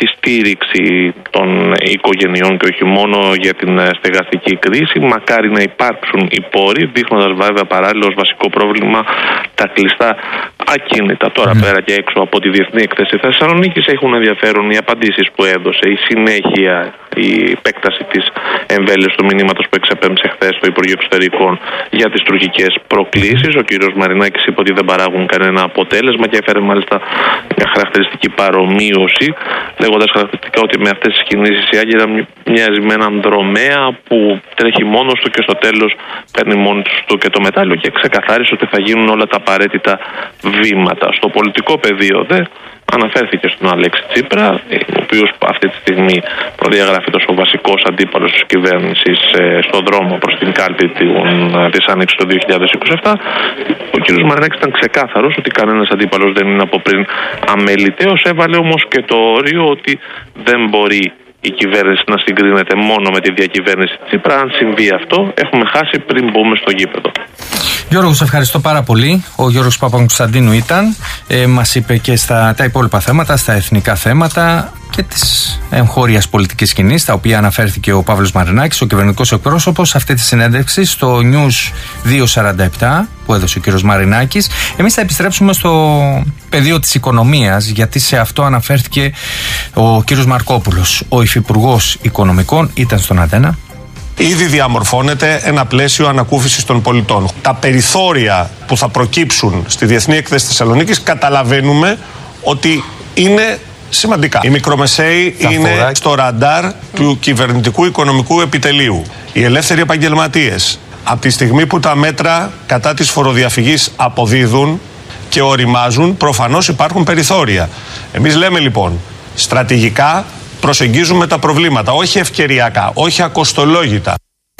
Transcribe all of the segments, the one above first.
τη στήριξη των οικογενειών και όχι μόνο για την στεγαστική κρίση. Μακάρι να υπάρξουν οι πόροι, δείχνοντας βέβαια παράλληλα ως βασικό πρόβλημα τα κλειστά ακίνητα. Τώρα πέρα και έξω από τη Διεθνή Έκθεση Θεσσαλονίκης έχουν ενδιαφέρον οι απαντήσεις που έδωσε, η συνέχεια, η επέκταση της εμβέλειας του μηνύματος που εξεπέμψε χθες στο Υπουργείο Εξωτερικών για τις τουρκικές προκλήσεις. Ο κ. Μαρινάκης είπε ότι δεν παράγουν κανένα αποτέλεσμα και έφερε μάλιστα μια χαρακτηριστική παρομοίωση, λέγοντας χαρακτηριστικά ότι με αυτές τις κινήσεις η Άγκυρα μοιάζει με έναν δρομέα που τρέχει μόνος του και στο τέλος παίρνει μόνος του και το μετάλλιο, και ξεκαθάρισε ότι θα γίνουν όλα τα απαραίτητα βήματα. Στο πολιτικό πεδίο αναφέρθηκε στον Αλέξη Τσίπρα, ο οποίος αυτή τη στιγμή προδιαγράφει ο βασικός αντίπαλος της κυβέρνησης στον δρόμο προς την κάλπη της Άνοιξης το 2027. Ο κ. Μαρινάκης ήταν ξεκάθαρος ότι κανένας αντίπαλος δεν είναι από πριν αμεληταίος. Έβαλε όμως και το όριο ότι δεν μπορεί η κυβέρνηση να συγκρίνεται μόνο με τη διακυβέρνηση Τσίπρα. Αν συμβεί αυτό, έχουμε χάσει πριν μπούμε στο γήπεδο. Γιώργο, σε ευχαριστώ πάρα πολύ. Ο Γιώργος Παπακοσταντίνου ήταν. Μας είπε και στα τα υπόλοιπα θέματα, στα εθνικά θέματα και της εγχώριας πολιτικής σκηνής, τα οποία αναφέρθηκε ο Παύλος Μαρινάκης, ο κυβερνητικός εκπρόσωπος, σε αυτή τη συνέντευξη στο News 247 που έδωσε ο κύριος Μαρινάκης. Εμείς θα επιστρέψουμε στο πεδίο της οικονομίας, γιατί σε αυτό αναφέρθηκε ο κύριος Μαρκόπουλος. Ο υφυπουργός Οικονομικών ήταν στον Αντένα. Ήδη διαμορφώνεται ένα πλαίσιο ανακούφισης των πολιτών. Τα περιθώρια που θα προκύψουν στη Διεθνή Έκθεση Θεσσαλονίκης καταλαβαίνουμε ότι είναι σημαντικά. Οι μικρομεσαίοι είναι στο ραντάρ του κυβερνητικού οικονομικού επιτελείου. Οι ελεύθεροι επαγγελματίες, από τη στιγμή που τα μέτρα κατά της φοροδιαφυγής αποδίδουν και οριμάζουν, προφανώς υπάρχουν περιθώρια. Εμείς λέμε λοιπόν, στρατηγικά προσεγγίζουμε τα προβλήματα, όχι ευκαιριακά, όχι ακοστολόγητα.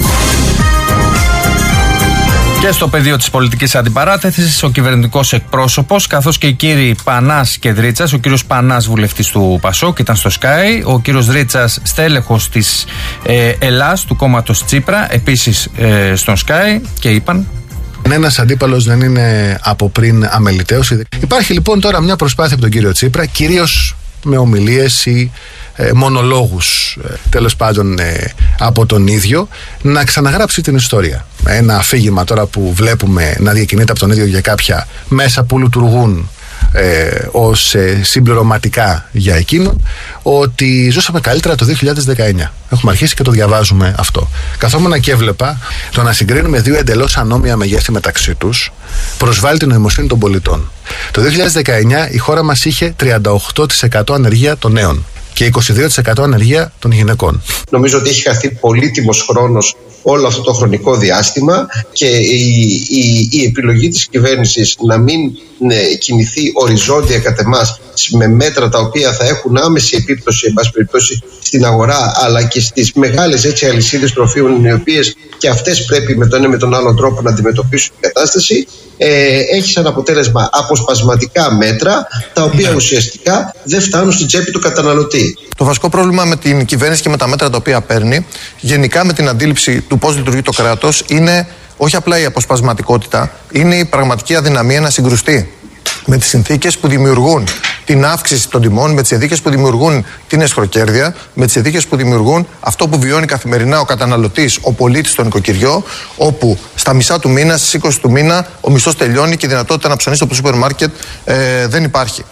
Και στο πεδίο της πολιτικής αντιπαράθεσης, ο κυβερνητικός εκπρόσωπος, καθώς και οι κύριοι Πανάς και Δρίτσας, ο κύριος Πανάς βουλευτής του ΠΑΣΟΚ ήταν στο Sky, ο κύριος Δρίτσας στέλεχος της Ελλάς, του κόμματος Τσίπρα, επίσης στον Sky, και είπαν: Ένας αντίπαλος δεν είναι από πριν αμεληταίος. Υπάρχει λοιπόν τώρα μια προσπάθεια από τον κύριο Τσίπρα, κυρίως με ομιλίες ή μονολόγους, τέλος πάντων από τον ίδιο, να ξαναγράψει την ιστορία. Ένα αφήγημα τώρα που βλέπουμε να διακινείται από τον ίδιο για κάποια μέσα που λειτουργούν ως συμπληρωματικά για εκείνον, ότι ζούσαμε καλύτερα το 2019. Έχουμε αρχίσει και το διαβάζουμε αυτό. Καθόμουν και έβλεπα το να συγκρίνουμε δύο εντελώς ανώμια μεγέθη μεταξύ τους προσβάλλει την νοημοσύνη των πολιτών. Το 2019 η χώρα μας είχε 38% ανεργία των νέων και 22% ανεργία των γυναικών. Νομίζω ότι έχει χαθεί πολύτιμος χρόνος όλο αυτό το χρονικό διάστημα και η επιλογή της κυβέρνησης να μην κινηθεί οριζόντια κατ' εμάς με μέτρα τα οποία θα έχουν άμεση επίπτωση, εν πάση περιπτώσει, στην αγορά, αλλά και στις μεγάλες αλυσίδες τροφίμων, οι οποίες και αυτές πρέπει με τον ένα με τον άλλο τρόπο να αντιμετωπίσουν την κατάσταση, έχει σαν αποτέλεσμα αποσπασματικά μέτρα τα οποία ουσιαστικά δεν φτάνουν στην τσέπη του καταναλωτή. Το βασικό πρόβλημα με την κυβέρνηση και με τα μέτρα τα οποία παίρνει, γενικά με την αντίληψη του πώς λειτουργεί το κράτος, είναι όχι απλά η αποσπασματικότητα, είναι η πραγματική αδυναμία να συγκρουστεί με τις συνθήκες που δημιουργούν την αύξηση των τιμών, με τις συνθήκες που δημιουργούν την εσχροκέρδεια, με τις συνθήκες που δημιουργούν αυτό που βιώνει καθημερινά ο καταναλωτής, ο πολίτης στο νοικοκυριό, όπου στα μισά του μήνα, στις 20 του μήνα, ο μισθός τελειώνει και η δυνατότητα να ψωνίσει στο σούπερ μάρκετ δεν υπάρχει.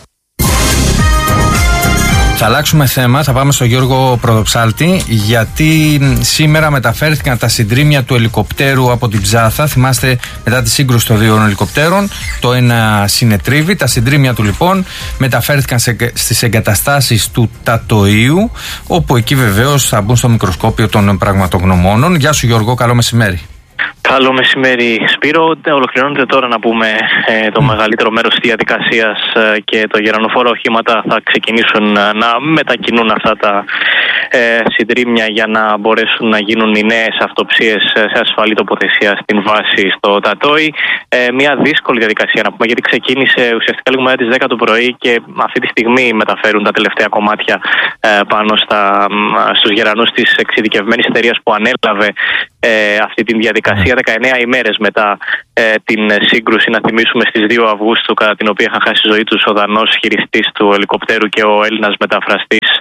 Θα αλλάξουμε θέμα, θα πάμε στον Γιώργο Προδοψάλτη, γιατί σήμερα μεταφέρθηκαν τα συντρίμμια του ελικοπτέρου από την Ψάθα. Θυμάστε, μετά τη σύγκρουση των δύο ελικοπτέρων, το ένα συνετρίβει. Τα συντρίμμια του λοιπόν μεταφέρθηκαν στις εγκαταστάσεις του Τατοίου, όπου εκεί βεβαίως θα μπουν στο μικροσκόπιο των πραγματογνωμόνων. Γεια σου Γιώργο, καλό μεσημέρι. Καλό μεσημέρι Σπύρο. Ολοκληρώνεται τώρα να πούμε το μεγαλύτερο μέρος της διαδικασίας και το γερανοφόρα οχήματα θα ξεκινήσουν να μετακινούν αυτά τα συντρίμμια για να μπορέσουν να γίνουν οι νέες αυτοψίες σε ασφαλή τοποθεσία στην βάση στο Τατόι. Μια δύσκολη διαδικασία να πούμε, γιατί ξεκίνησε ουσιαστικά λίγο μετά τις 10 το πρωί και αυτή τη στιγμή μεταφέρουν τα τελευταία κομμάτια πάνω στους γερανούς της εξειδικευμένης εταιρείας που ανέλαβε αυτή τη διαδικασία 19 ημέρες μετά την σύγκρουση. Να θυμίσουμε στις 2 Αυγούστου, κατά την οποία είχαν χάσει ζωή τους ο Δανός χειριστής του ελικοπτέρου και ο Έλληνας μεταφραστής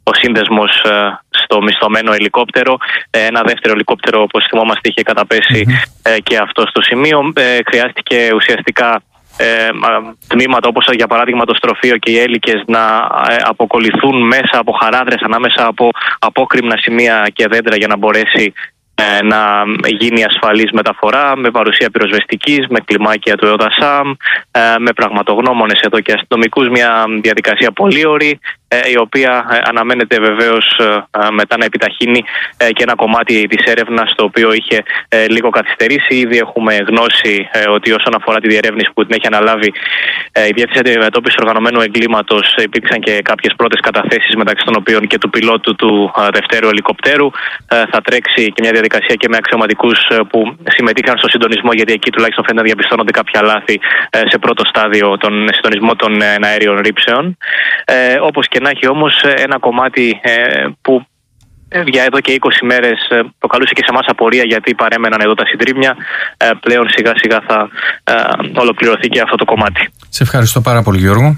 ο σύνδεσμος στο μισθωμένο ελικόπτερο. Ένα δεύτερο ελικόπτερο, όπως θυμόμαστε, είχε καταπέσει και αυτό στο σημείο. Χρειάστηκε ουσιαστικά τμήματα όπως για παράδειγμα το στροφείο και οι έλικες να αποκολληθούν μέσα από χαράδρες, ανάμεσα από απόκρημνα σημεία και δέντρα για να μπορέσει να γίνει ασφαλής μεταφορά, με παρουσία πυροσβεστικής, με κλιμάκια του ΕΟΔΑΣΑΜ, με πραγματογνώμονες εδώ και αστυνομικούς. Μια διαδικασία πολύ ωρή, η οποία αναμένεται βεβαίως μετά να επιταχύνει και ένα κομμάτι της έρευνας, το οποίο είχε λίγο καθυστερήσει. Ήδη έχουμε γνώση ότι όσον αφορά τη διερεύνηση που την έχει αναλάβει η Διεύθυνση Αντιμετώπισης Οργανωμένου Εγκλήματος, υπήρξαν και κάποιες πρώτες καταθέσεις, μεταξύ των οποίων και του πιλότου του δευτέρου ελικοπτέρου. Θα τρέξει και μια διαδικασία και με αξιωματικούς που συμμετείχαν στο συντονισμό, γιατί εκεί τουλάχιστον φαίνεται να διαπιστώνονται κάποια λάθη σε πρώτο στάδιο τον συντονισμό των αέριων ρήψεων. Όπως και να έχει όμως, ένα κομμάτι που για εδώ και 20 μέρες προκαλούσε και σε εμάς απορία, γιατί παρέμεναν εδώ τα συντρίμμια, πλέον σιγά σιγά θα ολοκληρωθεί και αυτό το κομμάτι. Σε ευχαριστώ πάρα πολύ, Γιώργο.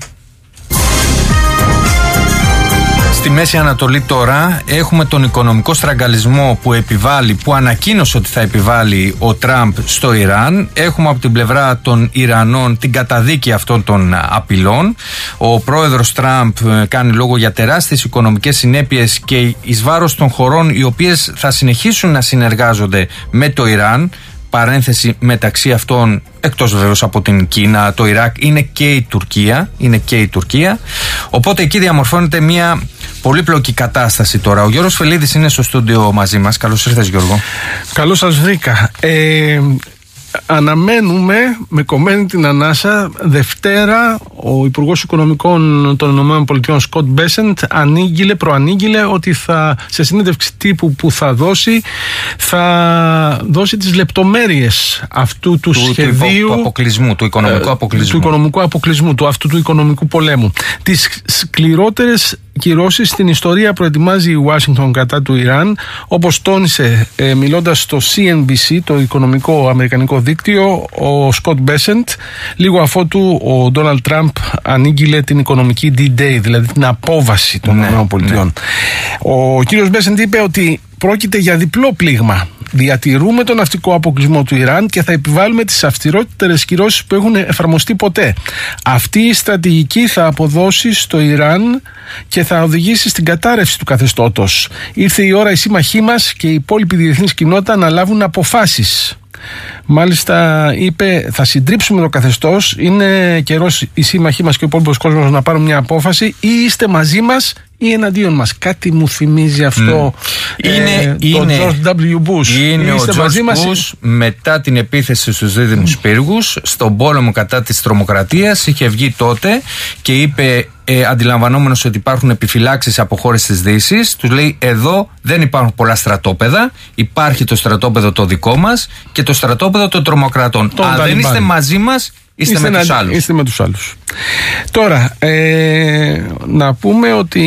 Στη Μέση Ανατολή τώρα έχουμε τον οικονομικό στραγγαλισμό που ανακοίνωσε ότι θα επιβάλλει ο Τραμπ στο Ιράν. Έχουμε από την πλευρά των Ιρανών την καταδίκη αυτών των απειλών. Ο πρόεδρος Τραμπ κάνει λόγο για τεράστιες οικονομικές συνέπειες και εις βάρος των χωρών οι οποίες θα συνεχίσουν να συνεργάζονται με το Ιράν. Παρένθεση, μεταξύ αυτών, εκτός βεβαίως από την Κίνα, το Ιράκ, είναι και η Τουρκία. Οπότε εκεί διαμορφώνεται μια πολύπλοκη κατάσταση τώρα. Ο Γιώργος Φελίδης είναι στο στούντιο μαζί μας. Καλώς ήρθες, Γιώργο. Καλώς σας βρήκα. Αναμένουμε με κομμένη την ανάσα Δευτέρα ο Υπουργός Οικονομικών των ΗΠΑ Σκοτ Μπέσεντ προανήγγειλε ότι σε συνέντευξη τύπου που θα δώσει τις λεπτομέρειες αυτού του σχεδίου του οικονομικού αποκλεισμού, αυτού του οικονομικού πολέμου. Τις σκληρότερες κυρώσεις στην ιστορία προετοιμάζει η Ουάσιγκτον κατά του Ιράν, όπως τόνισε μιλώντας στο CNBC, το οικονομικό αμερικανικό δίκτυο, ο Σκοτ Μπέσεντ, λίγο αφότου ο Ντόναλντ Τραμπ ανήγγειλε την οικονομική D-Day, δηλαδή την απόβαση των ΗΠΑ. Ο κύριος Μπέσεντ είπε ότι πρόκειται για διπλό πλήγμα. Διατηρούμε τον ναυτικό αποκλεισμό του Ιράν και θα επιβάλλουμε τις αυστηρότερες κυρώσεις που έχουν εφαρμοστεί ποτέ. Αυτή η στρατηγική θα αποδώσει στο Ιράν και θα οδηγήσει στην κατάρρευση του καθεστώτος. Ήρθε η ώρα οι σύμμαχοί μας και η υπόλοιπη διεθνής κοινότητα να λάβουν αποφάσεις. Μάλιστα είπε, θα συντρίψουμε το καθεστώς, είναι καιρός οι σύμμαχοί μας και ο υπόλοιπος κόσμος να πάρουν μια απόφαση, ή είστε μαζί μας ή εναντίον μας. Κάτι μου θυμίζει αυτό τον George W. Bush. Είναι ο George Bush μετά την επίθεση στους Δίδυμους Πύργους, στον πόλεμο κατά της τρομοκρατίας. Είχε βγει τότε και είπε, αντιλαμβανόμενος ότι υπάρχουν επιφυλάξεις από χώρες της Δύσης, τους λέει, εδώ δεν υπάρχουν πολλά στρατόπεδα, υπάρχει το στρατόπεδο το δικό μας και το στρατόπεδο των τρομοκρατών. Αν δεν είστε μαζί μας, είστε με τους άλλους. Τώρα, να πούμε ότι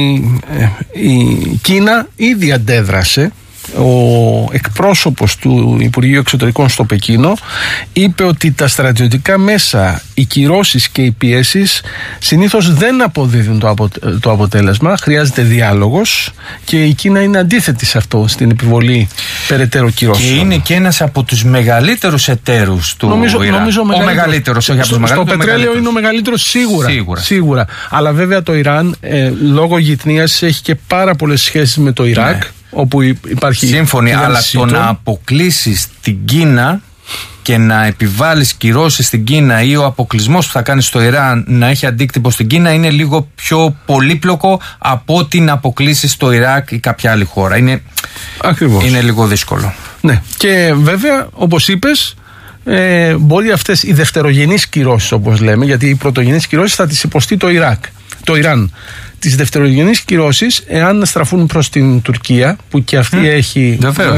η Κίνα ήδη αντέδρασε. Ο εκπρόσωπος του Υπουργείου Εξωτερικών στο Πεκίνο είπε ότι τα στρατιωτικά μέσα, οι κυρώσεις και οι πιέσεις συνήθως δεν αποδίδουν το αποτέλεσμα, χρειάζεται διάλογος και η Κίνα είναι αντίθετη σε αυτό, στην επιβολή περαιτέρω κυρώσεων. Και είναι και ένας από τους μεγαλύτερους εταίρους του Ιράν. Νομίζω ο μεγαλύτερος, όχι από τους μεγαλύτερους. Στο πετρέλαιο είναι ο μεγαλύτερος σίγουρα. Αλλά βέβαια το Ιράν λόγω γειτονίας έχει και πάρα πολλές σχέσεις με το Ιράκ. Ναι. Όπου υπάρχει σύμφωνοι, αλλά το να αποκλείσεις την Κίνα και να επιβάλλεις κυρώσεις στην Κίνα ή ο αποκλεισμός που θα κάνεις στο Ιράν να έχει αντίκτυπο στην Κίνα είναι λίγο πιο πολύπλοκο από ότι να αποκλείσεις το Ιράκ ή κάποια άλλη χώρα. Είναι λίγο δύσκολο. Ναι. Και βέβαια, όπως είπες, μπορεί αυτές οι δευτερογενείς κυρώσεις, όπως λέμε, γιατί οι πρωτογενείς κυρώσεις θα τις υποστεί το Ιράν. Τις δευτερογενείς κυρώσεις, εάν στραφούν προς την Τουρκία, που και αυτή έχει.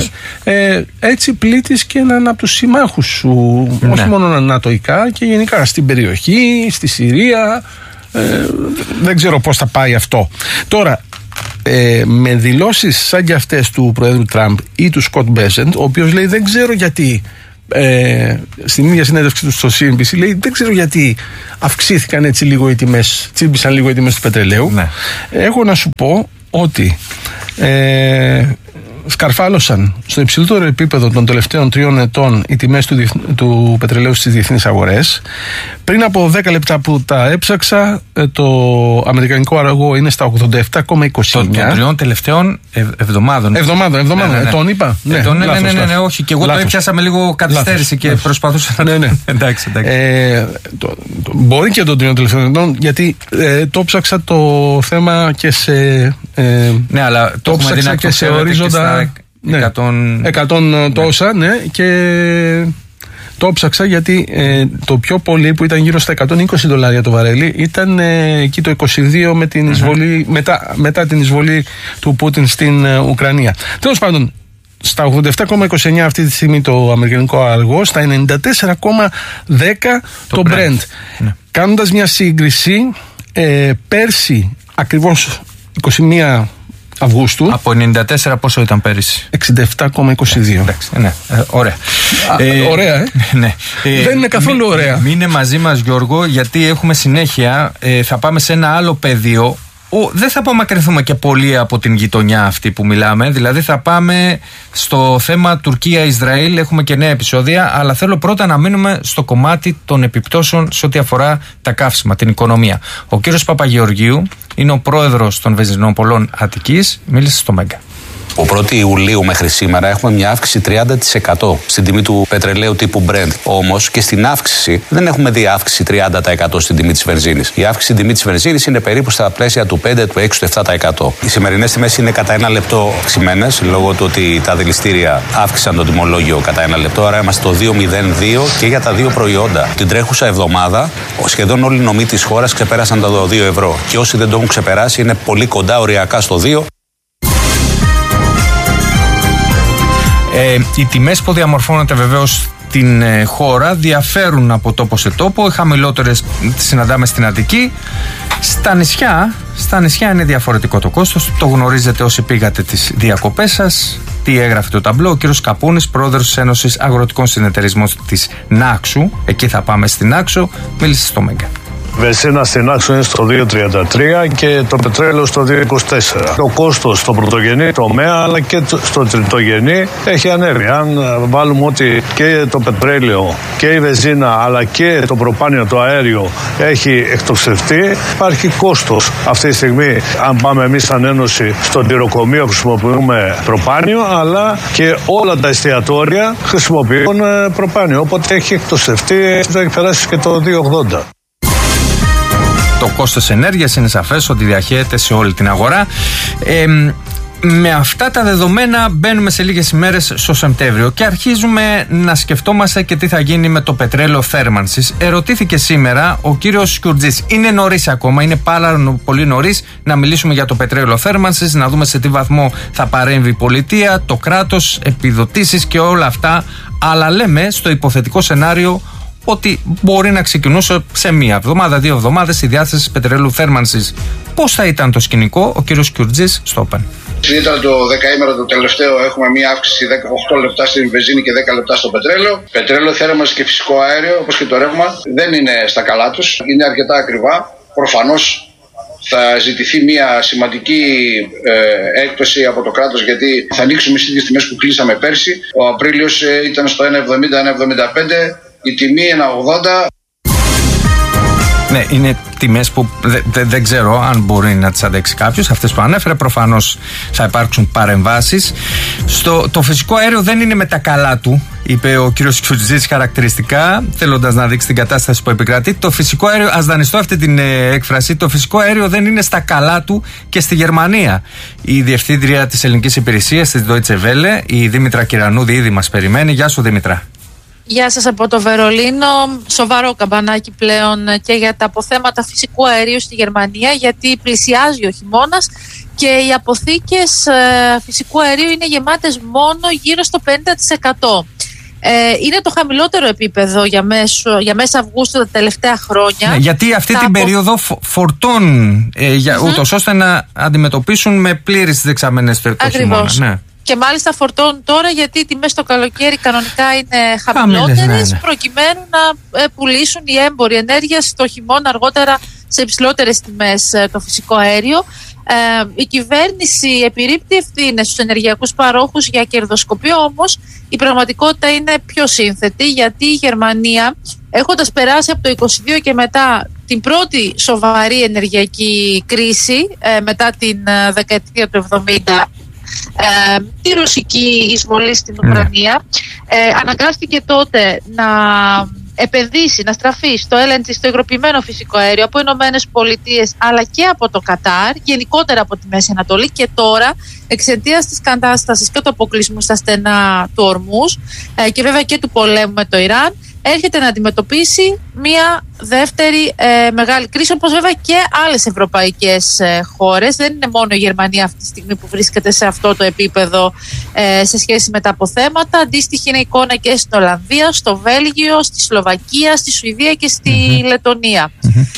Έτσι πλήττεις και έναν από τους συμμάχους σου, όχι μόνο ανατοϊκά και γενικά στην περιοχή, στη Συρία. Δεν ξέρω πώς θα πάει αυτό. Τώρα, με δηλώσεις σαν και αυτές του Προέδρου Τραμπ ή του Σκοτ Μπέσεντ, ο οποίος λέει δεν ξέρω γιατί. Στην ίδια συνέντευξη του στο CNBC λέει δεν ξέρω γιατί αυξήθηκαν έτσι λίγο οι τιμές, τσίμπησαν λίγο οι τιμές του πετρελαίου. Έχω να σου πω ότι σκαρφάλωσαν στο υψηλότερο επίπεδο των τελευταίων 3 ετών οι τιμές του πετρελαίου στις διεθνείς αγορές. Πριν από 10 λεπτά που τα έψαξα, το αμερικανικό αργό είναι στα 87,29. Των 3 τελευταίων εβδομάδων. Τον είπα. Ναι, όχι. Και εγώ το έπιασα με λίγο καθυστέρηση και προσπαθούσα να. Εντάξει. Μπορεί και των 3 τελευταίων ετών, γιατί το ψάξα το θέμα και σε. Ναι, αλλά το ψάξα και σε ορίζοντα. 100 τόσα, ναι, και το ψάξα γιατί το πιο πολύ, που ήταν γύρω στα $120 το βαρέλι, ήταν εκεί το 22 με την εισβολή, μετά την εισβολή του Πούτιν στην Ουκρανία. Τέλος πάντων, στα 87,29 αυτή τη στιγμή το αμερικανικό αργό, στα 94,10 το Brent. Ναι. Κάνοντας μια σύγκριση, πέρσι ακριβώς 21 Αυγούστου. Από 94 πόσο ήταν πέρυσι? 67,22. Ναι, ωραία. Ωραία, ναι. Δεν είναι καθόλου ωραία. Μείνε μαζί μας, Γιώργο, γιατί έχουμε συνέχεια. Θα πάμε σε ένα άλλο πεδίο. Δεν θα απομακρυνθούμε και πολύ από την γειτονιά αυτή που μιλάμε. Δηλαδή θα πάμε στο θέμα Τουρκία-Ισραήλ. Έχουμε και νέα επεισόδια. Αλλά θέλω πρώτα να μείνουμε στο κομμάτι των επιπτώσεων σε ό,τι αφορά τα καύσιμα, την οικονομία. Ο κύριος Παπαγεωργίου είναι ο πρόεδρος των Βενζινοπολών Αττικής. Μίλησε στο Μέγκα. Από 1η Ιουλίου μέχρι σήμερα έχουμε μια αύξηση 30% στην τιμή του πετρελαίου τύπου Brent. Όμως και στην αύξηση δεν έχουμε δει αύξηση 30% στην τιμή της βενζίνης. Η αύξηση στην τιμή της βενζίνης είναι περίπου στα πλαίσια του 5, του 6, του 7%. Οι σημερινές τιμές είναι κατά 1 λεπτό αυξημένες, λόγω του ότι τα δηληστήρια αύξησαν το τιμολόγιο κατά 1 λεπτό. Άρα είμαστε στο 2,02 και για τα δύο προϊόντα. Την τρέχουσα εβδομάδα σχεδόν όλοι οι νομοί της χώρας ξεπέρασαν τα 2 ευρώ. Και όσοι δεν το έχουν ξεπεράσει είναι πολύ κοντά οριακά στο 2. Οι τιμές που διαμορφώνονται βεβαίως στην χώρα διαφέρουν από τόπο σε τόπο. Οι χαμηλότερες συναντάμε στην Αττική. Στα νησιά είναι διαφορετικό το κόστος. Το γνωρίζετε όσοι πήγατε τις διακοπές σας. Τι έγραφε το ταμπλό? Ο κύριος Καπούνης, πρόεδρος της Ένωσης Αγροτικών Συνεταιρισμών της Νάξου. Εκεί θα πάμε στην Νάξο. Μίλησε στο Μέγκα. Βενζίνα στην Άξο είναι στο 2,33 και το πετρέλαιο στο 2,24. Το κόστος στο πρωτογενή τομέα αλλά και στο τριτογενή έχει ανέβει. Αν βάλουμε ότι και το πετρέλαιο και η βενζίνα αλλά και το προπάνιο, το αέριο έχει εκτοξευτεί, υπάρχει κόστος αυτή τη στιγμή. Αν πάμε εμείς σαν Ένωση στο τυροκομείο χρησιμοποιούμε προπάνιο, αλλά και όλα τα εστιατόρια χρησιμοποιούν προπάνιο. Οπότε έχει εκτοξευτεί, έχει περάσει και το 2,80. Το κόστος ενέργειας είναι σαφές ότι διαχέεται σε όλη την αγορά. Με αυτά τα δεδομένα μπαίνουμε σε λίγες ημέρες στο Σεπτέμβριο και αρχίζουμε να σκεφτόμαστε και τι θα γίνει με το πετρέλαιο θέρμανσης. Ερωτήθηκε σήμερα ο κύριος Κιουρτζής. Είναι νωρίς ακόμα, είναι πάρα πολύ νωρίς να μιλήσουμε για το πετρέλαιο θέρμανσης, να δούμε σε τι βαθμό θα παρέμβει η πολιτεία, το κράτος, επιδοτήσεις και όλα αυτά. Αλλά λέμε στο υποθετικό σενάριο ότι μπορεί να ξεκινούσε σε 1 εβδομάδα, 2 εβδομάδες η διάθεση πετρελαίου θέρμανσης. Πώς θα ήταν το σκηνικό? Ο κύριος Κιουρτζής στο Open. Ήταν το δεκαήμερο το τελευταίο, έχουμε μία αύξηση 8 λεπτά στην βενζίνη και 10 λεπτά στο πετρέλαιο. Πετρέλαιο, θέρμανση και φυσικό αέριο, όπως και το ρεύμα, δεν είναι στα καλά τους, είναι αρκετά ακριβά. Προφανώς θα ζητηθεί μία σημαντική έκπτωση από το κράτος, γιατί θα ανοίξουμε στις ίδιες τιμές που κλείσαμε πέρσι. Ο Απρίλιος ήταν στο 1,70-1,75. Η τιμή 1,80. Ναι, είναι τιμές που δεν ξέρω αν μπορεί να τις αντέξει κάποιος. Αυτές που ανέφερε, προφανώς θα υπάρξουν παρεμβάσεις. Το φυσικό αέριο δεν είναι με τα καλά του, είπε ο κύριος Κιουρτζής χαρακτηριστικά, θέλοντας να δείξει την κατάσταση που επικρατεί. Το φυσικό αέριο, ας δανειστώ αυτή την έκφραση, το φυσικό αέριο δεν είναι στα καλά του και στη Γερμανία. Η διευθύντρια της ελληνικής υπηρεσίας της Deutsche Welle, η Δήμητρα Κυρανούδη, ήδη μας περιμένει. Γεια σου, Δήμητρα. Γεια σας από το Βερολίνο. Σοβαρό καμπανάκι πλέον και για τα αποθέματα φυσικού αερίου στη Γερμανία, γιατί πλησιάζει ο χειμώνας και οι αποθήκες φυσικού αερίου είναι γεμάτες μόνο γύρω στο 50%. Είναι το χαμηλότερο επίπεδο για μέσα Αυγούστου τα τελευταία χρόνια. Ναι, γιατί αυτή την περίοδο φορτώνουν ούτως ώστε να αντιμετωπίσουν με πλήρες δεξαμενές το χειμώνα. Ναι. Και μάλιστα φορτώνουν τώρα, γιατί οι τιμές το καλοκαίρι κανονικά είναι χαμηλότερες, προκειμένου να πουλήσουν οι έμποροι ενέργειας το χειμώνα αργότερα σε υψηλότερες τιμές το φυσικό αέριο. Η κυβέρνηση επιρρύπτει ευθύνες στους ενεργειακούς παρόχους για κερδοσκοπία, όμως η πραγματικότητα είναι πιο σύνθετη, γιατί η Γερμανία, έχοντας περάσει από το 22 και μετά την πρώτη σοβαρή ενεργειακή κρίση μετά την δεκαετία του 70, τη ρωσική εισβολή στην Ουκρανία, αναγκάστηκε τότε να επενδύσει, να στραφεί στο LNG, στο υγροποιημένο φυσικό αέριο από Ηνωμένες Πολιτείες αλλά και από το Κατάρ, γενικότερα από τη Μέση Ανατολή, και τώρα εξαιτίας της κατάστασης και του αποκλεισμού στα στενά του Ορμούζ και βέβαια και του πολέμου με το Ιράν, έρχεται να αντιμετωπίσει μία δεύτερη μεγάλη κρίση, όπως βέβαια και άλλες ευρωπαϊκές χώρες. Δεν είναι μόνο η Γερμανία αυτή τη στιγμή που βρίσκεται σε αυτό το επίπεδο σε σχέση με τα αποθέματα. Αντίστοιχη είναι η εικόνα και στην Ολλανδία, στο Βέλγιο, στη Σλοβακία, στη Σουηδία και στη Λετονία.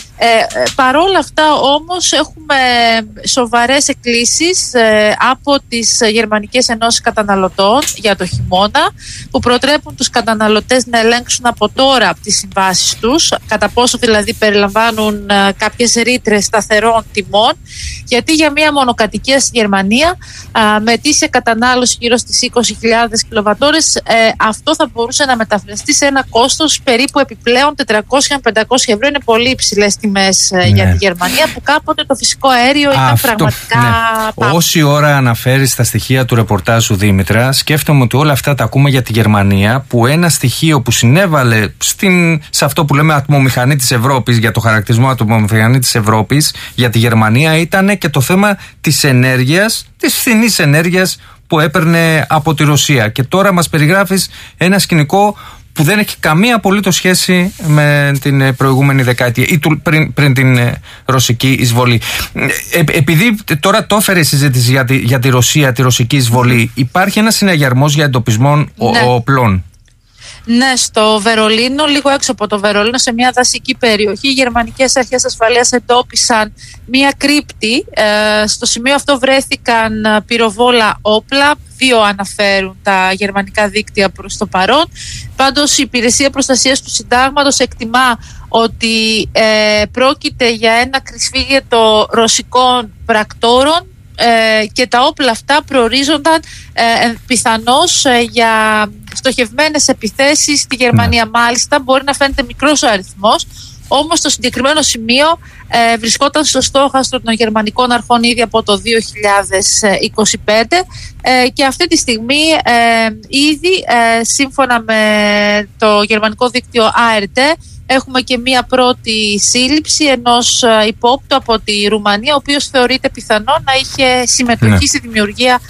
Παρόλα αυτά όμως έχουμε σοβαρές εκκλήσεις από τις Γερμανικές Ενώσεις Καταναλωτών για το χειμώνα, που προτρέπουν τους καταναλωτές να ελέγξουν από τώρα τις συμβάσεις τους, κατά πόσο δηλαδή περιλαμβάνουν κάποιες ρήτρες σταθερών τιμών, γιατί για μια μονοκατοικία στη Γερμανία με ετήσια κατανάλωση γύρω στις 20.000 κιλοβατόρες αυτό θα μπορούσε να μεταφραστεί σε ένα κόστος περίπου επιπλέον 400-500 ευρώ. Είναι πολύ υψηλές τιμές για τη Γερμανία, που κάποτε το φυσικό αέριο ήταν πραγματικά πάνω. Όση ώρα αναφέρεις τα στοιχεία του ρεπορτάζ σου, Δήμητρα, σκέφτομαι ότι όλα αυτά τα ακούμε για τη Γερμανία, που ένα στοιχείο που συνέβαλε σε αυτό που λέμε ατμομηχανή της Ευρώπης, για το χαρακτηρισμό ατμομηχανή της Ευρώπης για τη Γερμανία, ήταν και το θέμα της ενέργειας, της φθηνής ενέργειας που έπαιρνε από τη Ρωσία. Και τώρα μας περιγράφεις ένα σκηνικό που δεν έχει καμία απολύτως σχέση με την προηγούμενη δεκαετία ή πριν την ρωσική εισβολή. Επειδή τώρα το έφερε η συζήτηση για τη Ρωσία, τη ρωσική εισβολή, υπάρχει ένας συναγερμός για εντοπισμό οπλών. Ναι, στο Βερολίνο, λίγο έξω από το Βερολίνο, σε μια δασική περιοχή, οι γερμανικές αρχές ασφαλείας εντόπισαν μια κρύπτη. Στο σημείο αυτό βρέθηκαν πυροβόλα όπλα. 2 αναφέρουν τα γερμανικά δίκτυα προς το παρόν. Πάντως η Υπηρεσία Προστασίας του Συντάγματος εκτιμά ότι πρόκειται για ένα κρυσφύγετο ρωσικών πρακτόρων και τα όπλα αυτά προορίζονταν πιθανώς για στοχευμένες επιθέσεις στη Γερμανία. Μάλιστα, μπορεί να φαίνεται μικρός ο αριθμός, όμως το συγκεκριμένο σημείο βρισκόταν στο στόχαστρο των γερμανικών αρχών ήδη από το 2025 και αυτή τη στιγμή ήδη σύμφωνα με το γερμανικό δίκτυο ARD έχουμε και μία πρώτη σύλληψη ενός υπόπτου από τη Ρουμανία, ο οποίος θεωρείται πιθανό να είχε συμμετοχή στη δημιουργία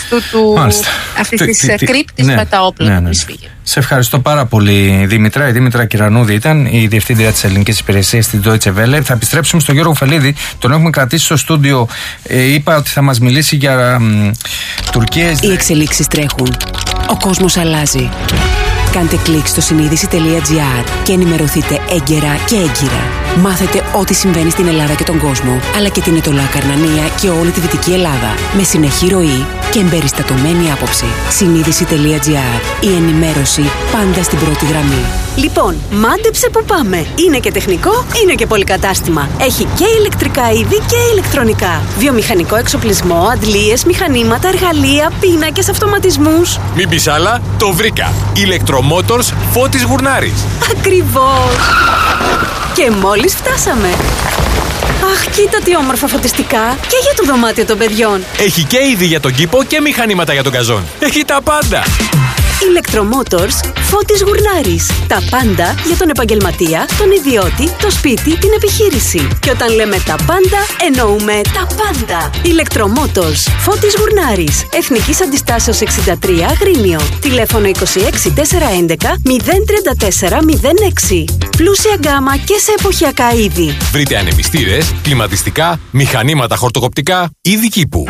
αυτής της κρύπτης με τα όπλα του κρυσφύγετου. Σε ευχαριστώ πάρα πολύ, Δήμητρα. Η Δήμητρα Κυρανούδη ήταν η διευθύντρια της ελληνικής υπηρεσίας της Deutsche Welle. Θα επιστρέψουμε στον Γιώργο Φελίδη. Τον έχουμε κρατήσει στο στούντιο. Είπα ότι θα μας μιλήσει για Τουρκία. Οι εξελίξεις τρέχουν. Ο κόσμος αλλάζει. Κάντε κλικ στο συνείδηση.gr και ενημερωθείτε έγκαιρα και έγκυρα. Μάθετε ό,τι συμβαίνει στην Ελλάδα και τον κόσμο, αλλά και την Ετωλά Καρνανία και όλη τη Δυτική Ελλάδα, με συνεχή ροή και εμπεριστατωμένη άποψη. Συνείδηση.gr. Η ενημέρωση πάντα στην πρώτη γραμμή. Λοιπόν, μάντεψε που πάμε. Είναι και τεχνικό, είναι και πολυκατάστημα. Έχει και ηλεκτρικά είδη και ηλεκτρονικά. Βιομηχανικό εξοπλισμό, αντλίες, μηχανήματα, εργαλεία, πίνακες, αυτοματισμούς. Μην πεις άλλα, το βρήκα. Ηλεκτρομότορς Φώτης Γουρνάρης. Ακριβώς. Και μόλις φτάσαμε. Αχ, κοίτα τι όμορφα φωτιστικά. Και για το δωμάτιο των παιδιών. Έχει και είδη για τον κήπο και μηχανήματα για τον καζόν. Έχει τα πάντα. Electromotors Φώτης Γουρνάρης. Τα πάντα για τον επαγγελματία, τον ιδιώτη, το σπίτι, την επιχείρηση. Και όταν λέμε τα πάντα, εννοούμε τα πάντα. Electromotors Φώτης Γουρνάρης. Εθνικής Αντιστάσεως 63 Αγρίνιο. Τηλέφωνο 26 411 034 06. Πλούσια γκάμα και σε εποχιακά είδη. Βρείτε ανεμιστήρες, κλιματιστικά, μηχανήματα χορτοκοπτικά, είδη κήπου.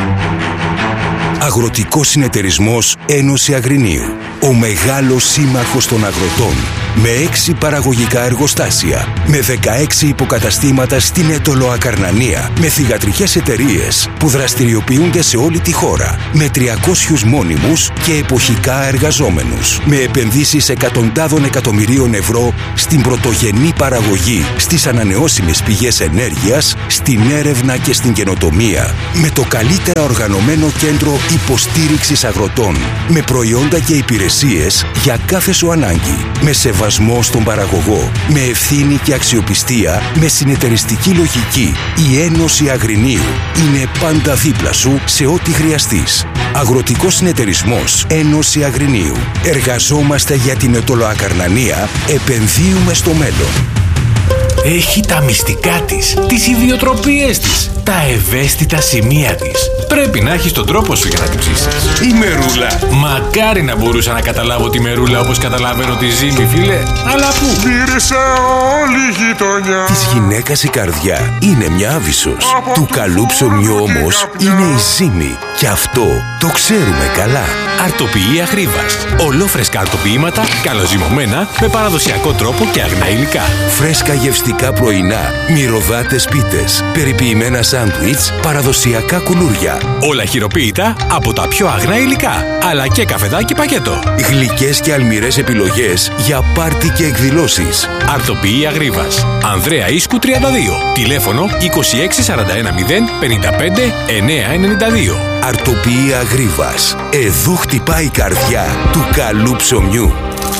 Αγροτικός Συνεταιρισμός Ένωση Αγρινίου. Ο μεγάλος σύμμαχος των αγροτών. με 6 παραγωγικά εργοστάσια, με 16 υποκαταστήματα στην Αιτωλοακαρνανία, με θυγατρικές εταιρείες που δραστηριοποιούνται σε όλη τη χώρα, με 300 μόνιμους και εποχικά εργαζόμενους, με επενδύσεις εκατοντάδων εκατομμυρίων ευρώ στην πρωτογενή παραγωγή, στις ανανεώσιμες πηγές ενέργειας, στην έρευνα και στην καινοτομία, με το καλύτερα οργανωμένο κέντρο υποστήριξης αγροτών, με προϊόντα και υπηρεσίες για κάθε σου ανάγκη, με σεβασμό στον παραγωγό, με ευθύνη και αξιοπιστία, με συνεταιριστική λογική. Η Ένωση Αγρινίου είναι πάντα δίπλα σου σε ό,τι χρειαστείς. Αγροτικός συνεταιρισμός Ένωση Αγρινίου. Εργαζόμαστε για την Αιτωλοακαρνανία, επενδύουμε στο μέλλον. Έχει τα μυστικά της, τις ιδιοτροπίες της, τα ευαίσθητα σημεία της. Πρέπει να έχεις τον τρόπο σου για να την ψήσεις. Η Μερούλα. Μακάρι να μπορούσα να καταλάβω τη Μερούλα όπως καταλαβαίνω τη Ζήμη, φίλε. Αλλά πού? Μύρισε όλη η γειτονιά. Της γυναίκας η καρδιά είναι μια άβυσσος. Του καλού ψωμιού όμως είναι η Ζήμη. Και αυτό το ξέρουμε καλά. Αρτοποιεί Αγρίβας. Ολόφρεσκα αρτοποιήματα, καλοζυμωμένα, με παραδοσιακό τρόπο και αγνά υλικά. Φρέσκα γευστικά πρωινά, μυρωδάτες πίτες, περιποιημένα σάντουιτς, παραδοσιακά κουλούρια. Όλα χειροποίητα από τα πιο αγνά υλικά, αλλά και καφεδάκι πακέτο. Γλυκές και αλμυρές επιλογές για πάρτι και εκδηλώσεις. Αρτοποιεί Αγρίβας. Ανδρέα Ίσκου 32. Τηλέφωνο 26410 55 992. Αρτοποιεί Αγρίβας. Εδώ χτυπάει η καρδιά του καλού ψωμιού.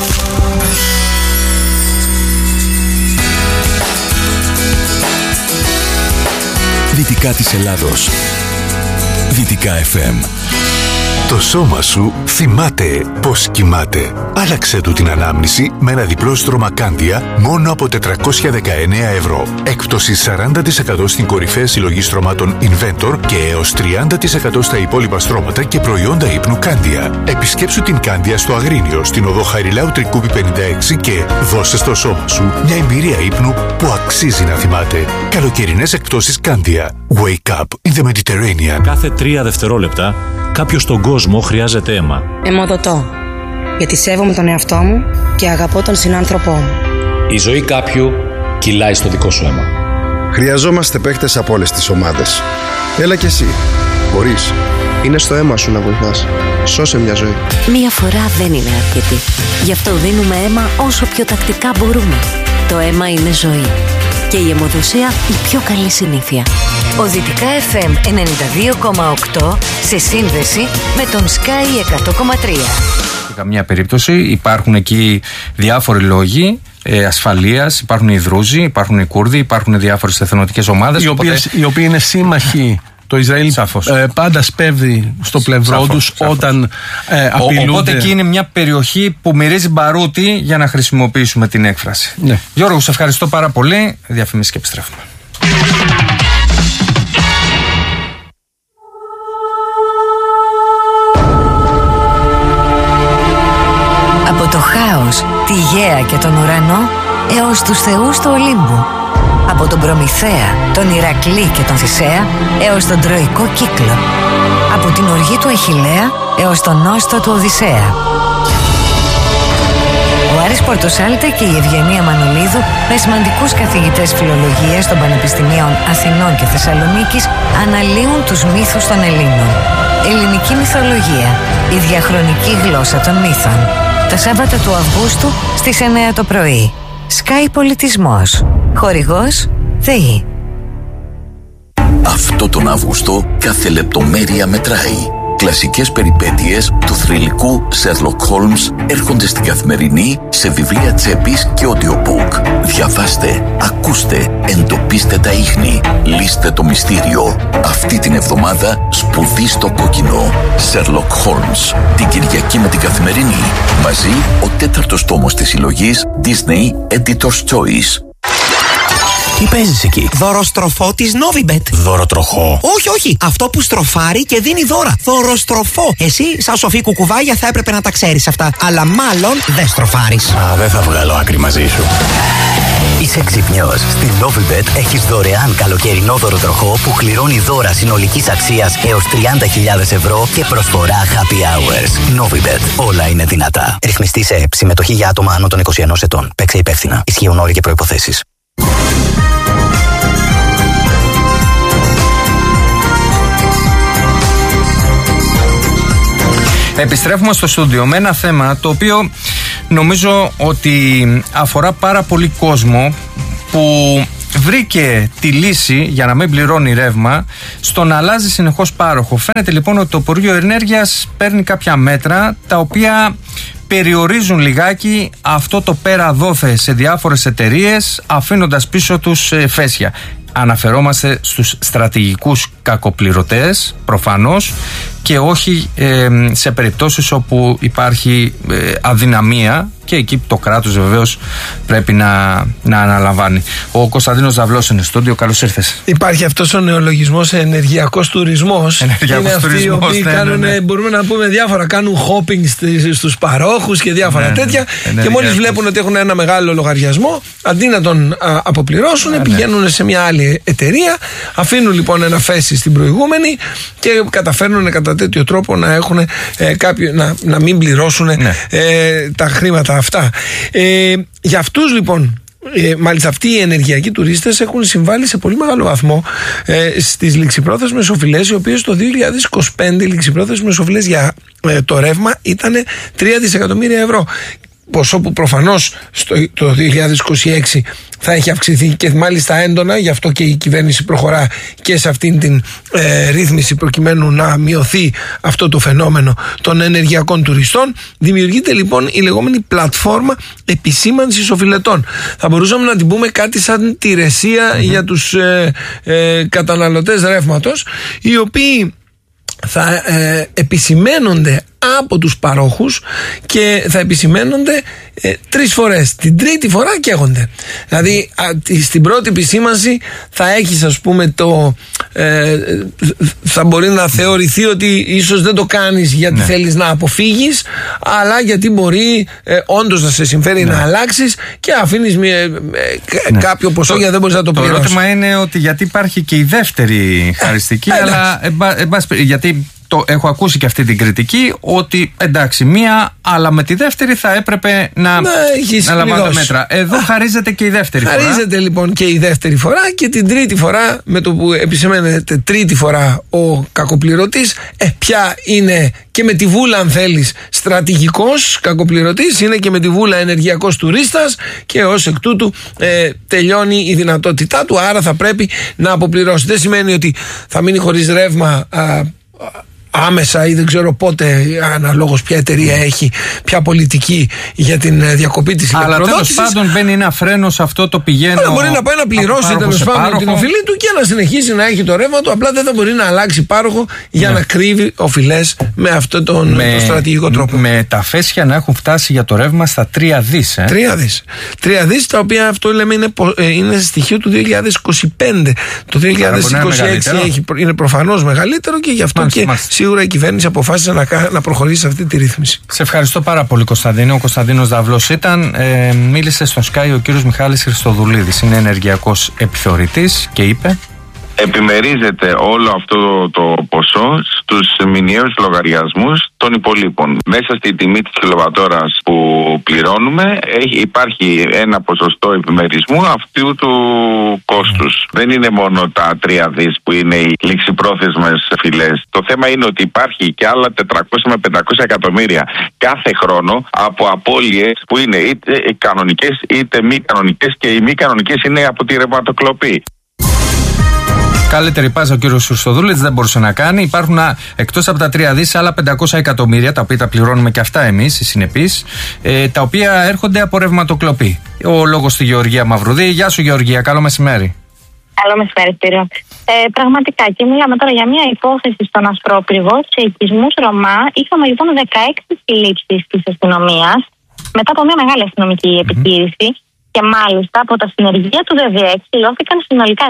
Δυτικά της Ελλάδος. Δυτικά FM. Το σώμα σου θυμάται πως κοιμάται. Άλλαξε του την ανάμνηση με ένα διπλό στρώμα Κάντια μόνο από 419 ευρώ. Έκπτωση 40% στην κορυφαία συλλογή στρωμάτων Inventor και έως 30% στα υπόλοιπα στρώματα και προϊόντα ύπνου Κάντια. Επισκέψου την Κάντια στο Αγρίνιο, στην οδό Χαριλάου Τρικούπη 56 και δώσε στο σώμα σου μια εμπειρία ύπνου που αξίζει να θυμάται. Καλοκαιρινές εκπτώσεις Κάντια. Wake up in the Mediterranean. Κάθε 3 δευτερόλεπτα κάποιος στον κόσμο χρειάζεται αίμα. Αιμοδοτώ. Γιατί σέβομαι τον εαυτό μου και αγαπώ τον συνάνθρωπό μου. Η ζωή κάποιου κυλάει στο δικό σου αίμα. Χρειαζόμαστε παίκτες από όλες τις ομάδες. Έλα κι εσύ. Μπορείς. Είναι στο αίμα σου να βοηθάς. Σώσε μια ζωή. Μία φορά δεν είναι αρκετή. Γι' αυτό δίνουμε αίμα όσο πιο τακτικά μπορούμε. Το αίμα είναι ζωή. Και η αιμοδοσία η πιο καλή συνήθεια. Ο Δυτικά FM 92,8 σε σύνδεση με τον Sky 100,3. Σε καμία περίπτωση υπάρχουν εκεί διάφοροι λόγοι ασφαλείας, υπάρχουν οι Δρούζοι, υπάρχουν οι Κούρδοι, υπάρχουν διάφορες εθνοτικές ομάδες. Οι οποίοι είναι σύμμαχοι. Το Ισραήλ πάντα σπέβδει στο πλευρό τους όταν απειλούνται. Οπότε εκεί είναι μια περιοχή που μυρίζει μπαρούτι, για να χρησιμοποιήσουμε την έκφραση. Ναι. Γιώργο, σε ευχαριστώ πάρα πολύ. Διαφημίσεις και επιστρέφουμε. Από το χάος, τη γαία και τον ουρανό έως τους θεούς του Ολύμπου. Από τον Προμηθέα, τον Ηρακλή και τον Θησέα έως τον Τροϊκό κύκλο. Από την οργή του Αχιλλέα έως τον νόστο του Οδυσσέα. Ο Άρης Πορτοσάλτε και η Ευγενία Μανολίδου, με σημαντικούς καθηγητές φιλολογίας των Πανεπιστημίων Αθηνών και Θεσσαλονίκης, αναλύουν τους μύθους των Ελλήνων. Ελληνική μυθολογία, η διαχρονική γλώσσα των μύθων. Τα Σάββατα του Αυγούστου στις 9 το πρωί. Sky Πολιτισμός. Χορηγός ΔΕΗ. Αυτό τον Αύγουστο κάθε λεπτομέρεια μετράει. Κλασικές περιπέτειες του θρυλικού Sherlock Holmes έρχονται στην Καθημερινή σε βιβλία τσέπης και audiobook. Διαβάστε, ακούστε, εντοπίστε τα ίχνη, λύστε το μυστήριο. Αυτή την εβδομάδα σπουδή στο κόκκινο. Sherlock Holmes. Την Κυριακή με την Καθημερινή. Μαζί ο 4ος τόμος της συλλογής Disney Editor's Choice. Τι παίζεις εκεί? Δωροστροφό της Novibet. Δωροτροχό. Όχι, όχι. Αυτό που στροφάρει και δίνει δώρα. Δωροστροφό. Εσύ, σαν σοφή κουκουβάγια, θα έπρεπε να τα ξέρεις αυτά. Αλλά μάλλον δεν στροφάρεις. Δεν θα βγάλω άκρη μαζί σου. Είσαι ξυπνιός. Στην Novibet έχεις δωρεάν καλοκαιρινό δωροτροχό που κληρώνει δώρα συνολικής αξίας έως 30.000 ευρώ και προσφορά happy hours. Novibet. Όλα είναι δυνατά. Ρυθμιστή σε ΕΠ. Συμμετοχή για άτομα άνω των 21 ετών. Παίξε υπεύθυνα. Ισχύουν όροι και προϋποθέσεις. Επιστρέφουμε στο στούντιο με ένα θέμα το οποίο νομίζω ότι αφορά πάρα πολύ κόσμο που βρήκε τη λύση για να μην πληρώνει ρεύμα στο να αλλάζει συνεχώς πάροχο. Φαίνεται λοιπόν ότι το Υπουργείο Ενέργειας παίρνει κάποια μέτρα τα οποία περιορίζουν λιγάκι αυτό το πέρα δόθε σε διάφορες εταιρείες, αφήνοντας πίσω τους φέσια. Αναφερόμαστε στους στρατηγικούς κακοπληρωτές προφανώς και όχι σε περιπτώσεις όπου υπάρχει αδυναμία και εκεί το κράτος βεβαίως πρέπει να αναλαμβάνει. Ο Κωνσταντίνος Δαυλός είναι στο στούντιο. Καλώς ήρθες. Υπάρχει αυτός ο νεολογισμός ενεργειακός τουρισμός. Είναι αυτοί οι οποίοι κάνουν, μπορούμε να πούμε διάφορα, κάνουν shopping στους παρόχους και διάφορα τέτοια και μόλις βλέπουν ότι έχουν ένα μεγάλο λογαριασμό, αντί να τον αποπληρώσουν, πηγαίνουν σε μια άλλη εταιρεία, αφήνουν λοιπόν ένα φέση στην προηγούμενη και καταφέρνουν κατά τέτοιο τρόπο να έχουν να μην πληρώσουν τα χρήματα αυτά. Για αυτούς λοιπόν, μάλιστα αυτοί οι ενεργειακοί τουρίστες έχουν συμβάλει σε πολύ μεγάλο βαθμό στις ληξιπρόθεσμες οφειλές, οι οποίες το 2025 οι ληξιπρόθεσμες οφειλές για το ρεύμα ήταν 3 δισεκατομμύρια ευρώ. Ποσό που προφανώς το 2026 θα έχει αυξηθεί και μάλιστα έντονα, γι' αυτό και η κυβέρνηση προχωρά και σε αυτήν την ρύθμιση προκειμένου να μειωθεί αυτό το φαινόμενο των ενεργειακών τουριστών. Δημιουργείται λοιπόν η λεγόμενη πλατφόρμα επισήμανσης οφειλετών. Θα μπορούσαμε να την πούμε κάτι σαν τη ρεσία για τους καταναλωτές ρεύματος, οι οποίοι θα επισημένονται από τους παρόχους και θα επισημένονται 3 φορές. Την τρίτη φορά καίγονται. Δηλαδή στην πρώτη επισήμανση θα έχεις, ας πούμε, θα μπορεί να θεωρηθεί ότι ίσως δεν το κάνεις γιατί θέλεις να αποφύγεις, αλλά γιατί μπορεί όντως να σε συμφέρει να αλλάξεις και αφήνεις κάποιο ποσό γιατί δεν μπορείς να το πληρώσεις. Το ερώτημα είναι ότι γιατί υπάρχει και η δεύτερη χαριστική, αλλά γιατί έχω ακούσει και αυτή την κριτική ότι εντάξει μία, αλλά με τη δεύτερη θα έπρεπε να λαμβάνονται μέτρα. Εδώ χαρίζεται και η δεύτερη φορά. Χαρίζεται λοιπόν και η δεύτερη φορά και την τρίτη φορά, με το που επισημαίνεται τρίτη φορά ο κακοπληρωτής, πια είναι και με τη βούλα, αν θέλεις, στρατηγικός κακοπληρωτής, είναι και με τη βούλα ενεργειακός τουρίστας και ως εκ τούτου τελειώνει η δυνατότητά του, άρα θα πρέπει να αποπληρώσει. Δεν σημαίνει ότι θα μείνει χωρίς ρεύμα άμεσα ή δεν ξέρω πότε, αναλόγως ποια εταιρεία έχει, ποια πολιτική για την διακοπή της ηλεκτροδότησης. Αλλά τέλος πάντων μπαίνει ένα φρένο σε αυτό το πηγαίνω. Αλλά μπορεί να πάει να πληρώσει τέλος πάντων την οφειλή του και να συνεχίσει να έχει το ρεύμα του. Απλά δεν θα μπορεί να αλλάξει πάροχο για να κρύβει οφειλές με αυτόν τον στρατηγικό τρόπο. Με τα φέσια να έχουν φτάσει για το ρεύμα στα 3 δις. 3 δις, τα οποία αυτό λέμε είναι στοιχείο του 2025. Το 2026 είναι προφανώς μεγαλύτερο και γι' αυτό και σίγουρα η κυβέρνηση αποφάσισε να προχωρήσει σε αυτή τη ρύθμιση. Σε ευχαριστώ πάρα πολύ, Κωνσταντίνο. Ο Κωνσταντίνος Δαυλός ήταν. Μίλησε στον Sky ο κύριος Μιχάλης Χριστοδουλίδης. Είναι ενεργειακός επιθεωρητής και είπε: επιμερίζεται όλο αυτό το ποσό στους μηνιαίους λογαριασμούς των υπολείπων. Μέσα στη τιμή της κιλοβατόρας που πληρώνουμε υπάρχει ένα ποσοστό επιμερισμού αυτού του κόστους. Δεν είναι μόνο τα 3 δις που είναι οι ληξιπρόθεσμες οφειλές. Το θέμα είναι ότι υπάρχει και άλλα 400 με 500 εκατομμύρια κάθε χρόνο από απώλειες που είναι είτε κανονικές είτε μη κανονικές, και οι μη κανονικές είναι από τη ρευματοκλοπή. Καλύτερη πάσα ο κύριος Χριστοδούλης δεν μπορούσε να κάνει. Υπάρχουν εκτός από τα 3 δις άλλα 500 εκατομμύρια, τα οποία τα πληρώνουμε και αυτά εμείς, οι συνεπείς, τα οποία έρχονται από ρευματοκλοπή. Ο λόγος στη Γεωργία Μαυρουδή. Γεια σου, Γεωργία, καλό μεσημέρι. Καλό μεσημέρι, Σπύρο. Πραγματικά, και μιλάμε τώρα για μια υπόθεση στον Ασπρόπυργο, σε οικισμούς Ρωμά. Είχαμε λοιπόν 16 συλλήψεις της αστυνομίας μετά από μια μεγάλη αστυνομική επιχείρηση. Και μάλιστα από τα συνεργεία του ΔΔΕ εκπληρώθηκαν συνολικά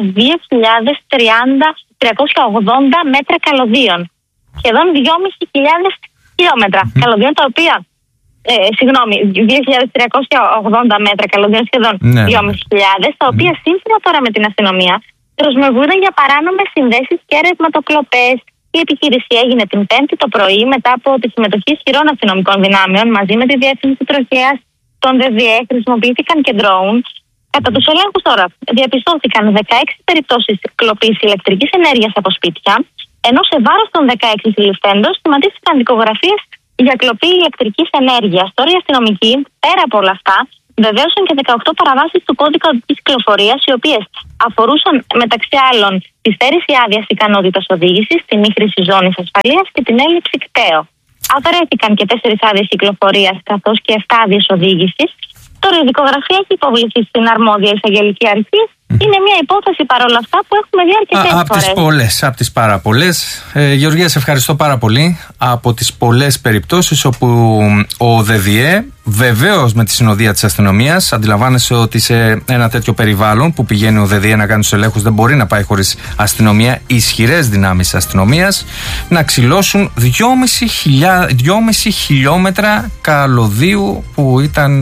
2.380 μέτρα καλωδίων. Σχεδόν 2.500 χιλιόμετρα καλωδίων, τα οποία 2.380 μέτρα καλωδίων, σχεδόν 2.500, τα οποία σύμφωνα τώρα με την αστυνομία προσμευούνται για παράνομες συνδέσεις και ρευματοκλοπές. Η επιχείρηση έγινε την Πέμπτη το πρωί μετά από τη συμμετοχή ισχυρών αστυνομικών δυνάμεων μαζί με τη διεύθυνση τροχέας των ΔΔΕ. Χρησιμοποιήθηκαν και ντρόουν. Κατά τους ελέγχους τώρα διαπιστώθηκαν 16 περιπτώσεις κλοπής ηλεκτρικής ενέργειας από σπίτια, ενώ σε βάρος των 16 συλληφθέντων σχηματίστηκαν δικογραφίες για κλοπή ηλεκτρικής ενέργειας. Τώρα οι αστυνομικοί, πέρα από όλα αυτά, βεβαίωσαν και 18 παραβάσεις του κώδικα οδικής κυκλοφορίας, οι οποίες αφορούσαν μεταξύ άλλων τη στέρηση άδειας ικανότητας οδήγησης, την μη χρήση ζώνης ασφαλείας και την έλλειψη κταίου. Αφαιρέθηκαν και 4 άδειες κυκλοφορίας καθώς και 7 άδειες οδήγησης. Τώρα η δικογραφία έχει υποβληθεί στην αρμόδια εισαγγελική αρχή. Είναι μια υπόθεση παρόλα αυτά που έχουμε δει αρκετές φορές. Από τις πολλές, από τις πάρα πολλές. Γεωργία, σε ευχαριστώ πάρα πολύ. Από τις πολλές περιπτώσεις όπου ο ΔΔΕ, βεβαίως με τη συνοδεία της αστυνομίας, αντιλαμβάνεσαι ότι σε ένα τέτοιο περιβάλλον που πηγαίνει ο ΔΔΕ να κάνει τους ελέγχους δεν μπορεί να πάει χωρίς αστυνομία, ισχυρές δυνάμεις αστυνομίας, να ξυλώσουν 2,5 χιλιόμετρα καλωδίου που ήταν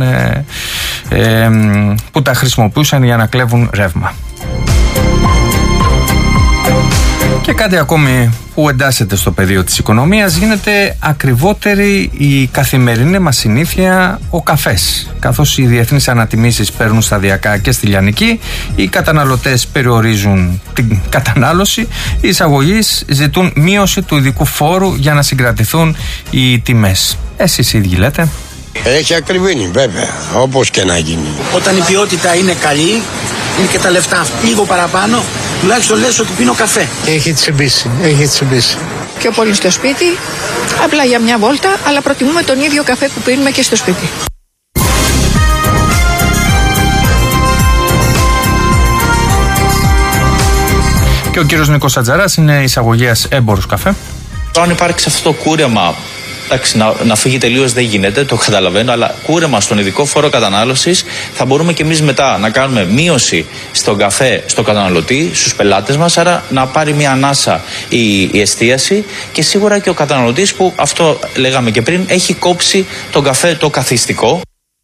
που τα χρησιμοποιούσαν για να κλέβουν ρεύμα. Και κάτι ακόμη που εντάσσεται στο πεδίο της οικονομίας, γίνεται ακριβότερη η καθημερινή μας συνήθεια ο καφές. Καθώς οι διεθνείς ανατιμήσεις παίρνουν σταδιακά και στη λιανική, οι καταναλωτές περιορίζουν την κατανάλωση, οι εισαγωγείς ζητούν μείωση του ειδικού φόρου για να συγκρατηθούν οι τιμές. Εσείς οι ίδιοι λέτε. Έχει ακριβήνει βέβαια, όπως και να γίνει. Όταν η ποιότητα είναι καλή, είναι και τα λεφτά λίγο παραπάνω, τουλάχιστον λες ότι πίνω καφέ. Έχει τσιμπήσει, έχει τσιμπήσει. Πιο πολύ στο σπίτι, απλά για μια βόλτα, αλλά προτιμούμε τον ίδιο καφέ που πίνουμε και στο σπίτι. Και ο κύριος Νίκος Ατζαράς είναι εισαγωγέας έμπορος καφέ. Αν υπάρξει αυτό το κούρεμα, εντάξει, να φύγει τελείως δεν γίνεται, το καταλαβαίνω, αλλά κούρεμα στον ειδικό φόρο κατανάλωσης, θα μπορούμε και εμείς μετά να κάνουμε μείωση στον καφέ, στον καταναλωτή, στους πελάτες μας, άρα να πάρει μια ανάσα η εστίαση και σίγουρα και ο καταναλωτής που, αυτό λέγαμε και πριν, έχει κόψει τον καφέ το καθιστικό.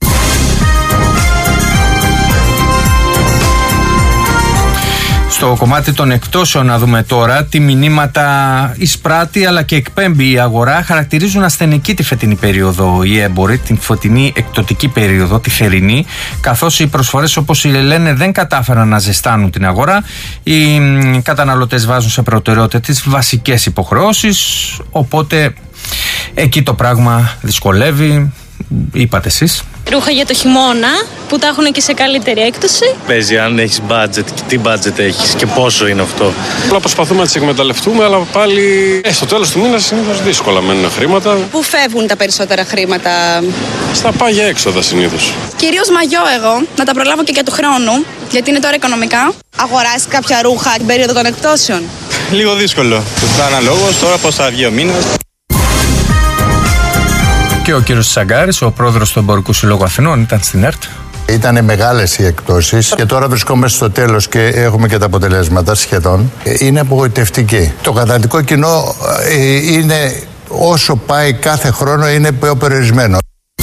Στο κομμάτι των εκτόσεων να δούμε τώρα τι μηνύματα εισπράττει αλλά και εκπέμπει η αγορά. Χαρακτηρίζουν ασθενική τη φετινή περίοδο οι έμποροι, την φωτεινή εκπτωτική περίοδο, τη θερινή, καθώς οι προσφορές όπως λένε δεν κατάφεραν να ζεστάνουν την αγορά. Οι καταναλωτές βάζουν σε προτεραιότητα τις βασικές υποχρεώσεις, οπότε εκεί το πράγμα δυσκολεύει. Είπατε εσείς. Ρούχα για το χειμώνα που τα έχουν και σε καλύτερη έκπτωση. Παίζει αν έχεις budget και τι budget έχεις και πόσο είναι αυτό. Απλά προσπαθούμε να τις εκμεταλλευτούμε, αλλά πάλι στο τέλος του μήνα συνήθως δύσκολα μένουν χρήματα. Πού φεύγουν τα περισσότερα χρήματα? Στα πάγια έξοδα συνήθως. Κυρίως μαγιό εγώ, να τα προλάβω και για του χρόνου, γιατί είναι τώρα οικονομικά. Αγοράσεις κάποια ρούχα την περίοδο των εκπτώσεων? Λίγο δύσκολο. Αναλόγως τώρα πώς θα βγει ο μήνας. Και ο κύριος Τσαγκάρης, ο πρόεδρος του Εμπορικού Συλλόγου Αθηνών, ήταν στην ΕΡΤ. Ήτανε μεγάλες οι εκπτώσεις και τώρα βρισκόμαστε στο τέλος και έχουμε και τα αποτελέσματα σχεδόν. Είναι απογοητευτική. Το καταναλωτικό κοινό είναι, όσο πάει κάθε χρόνο, είναι πιο περιορισμένο.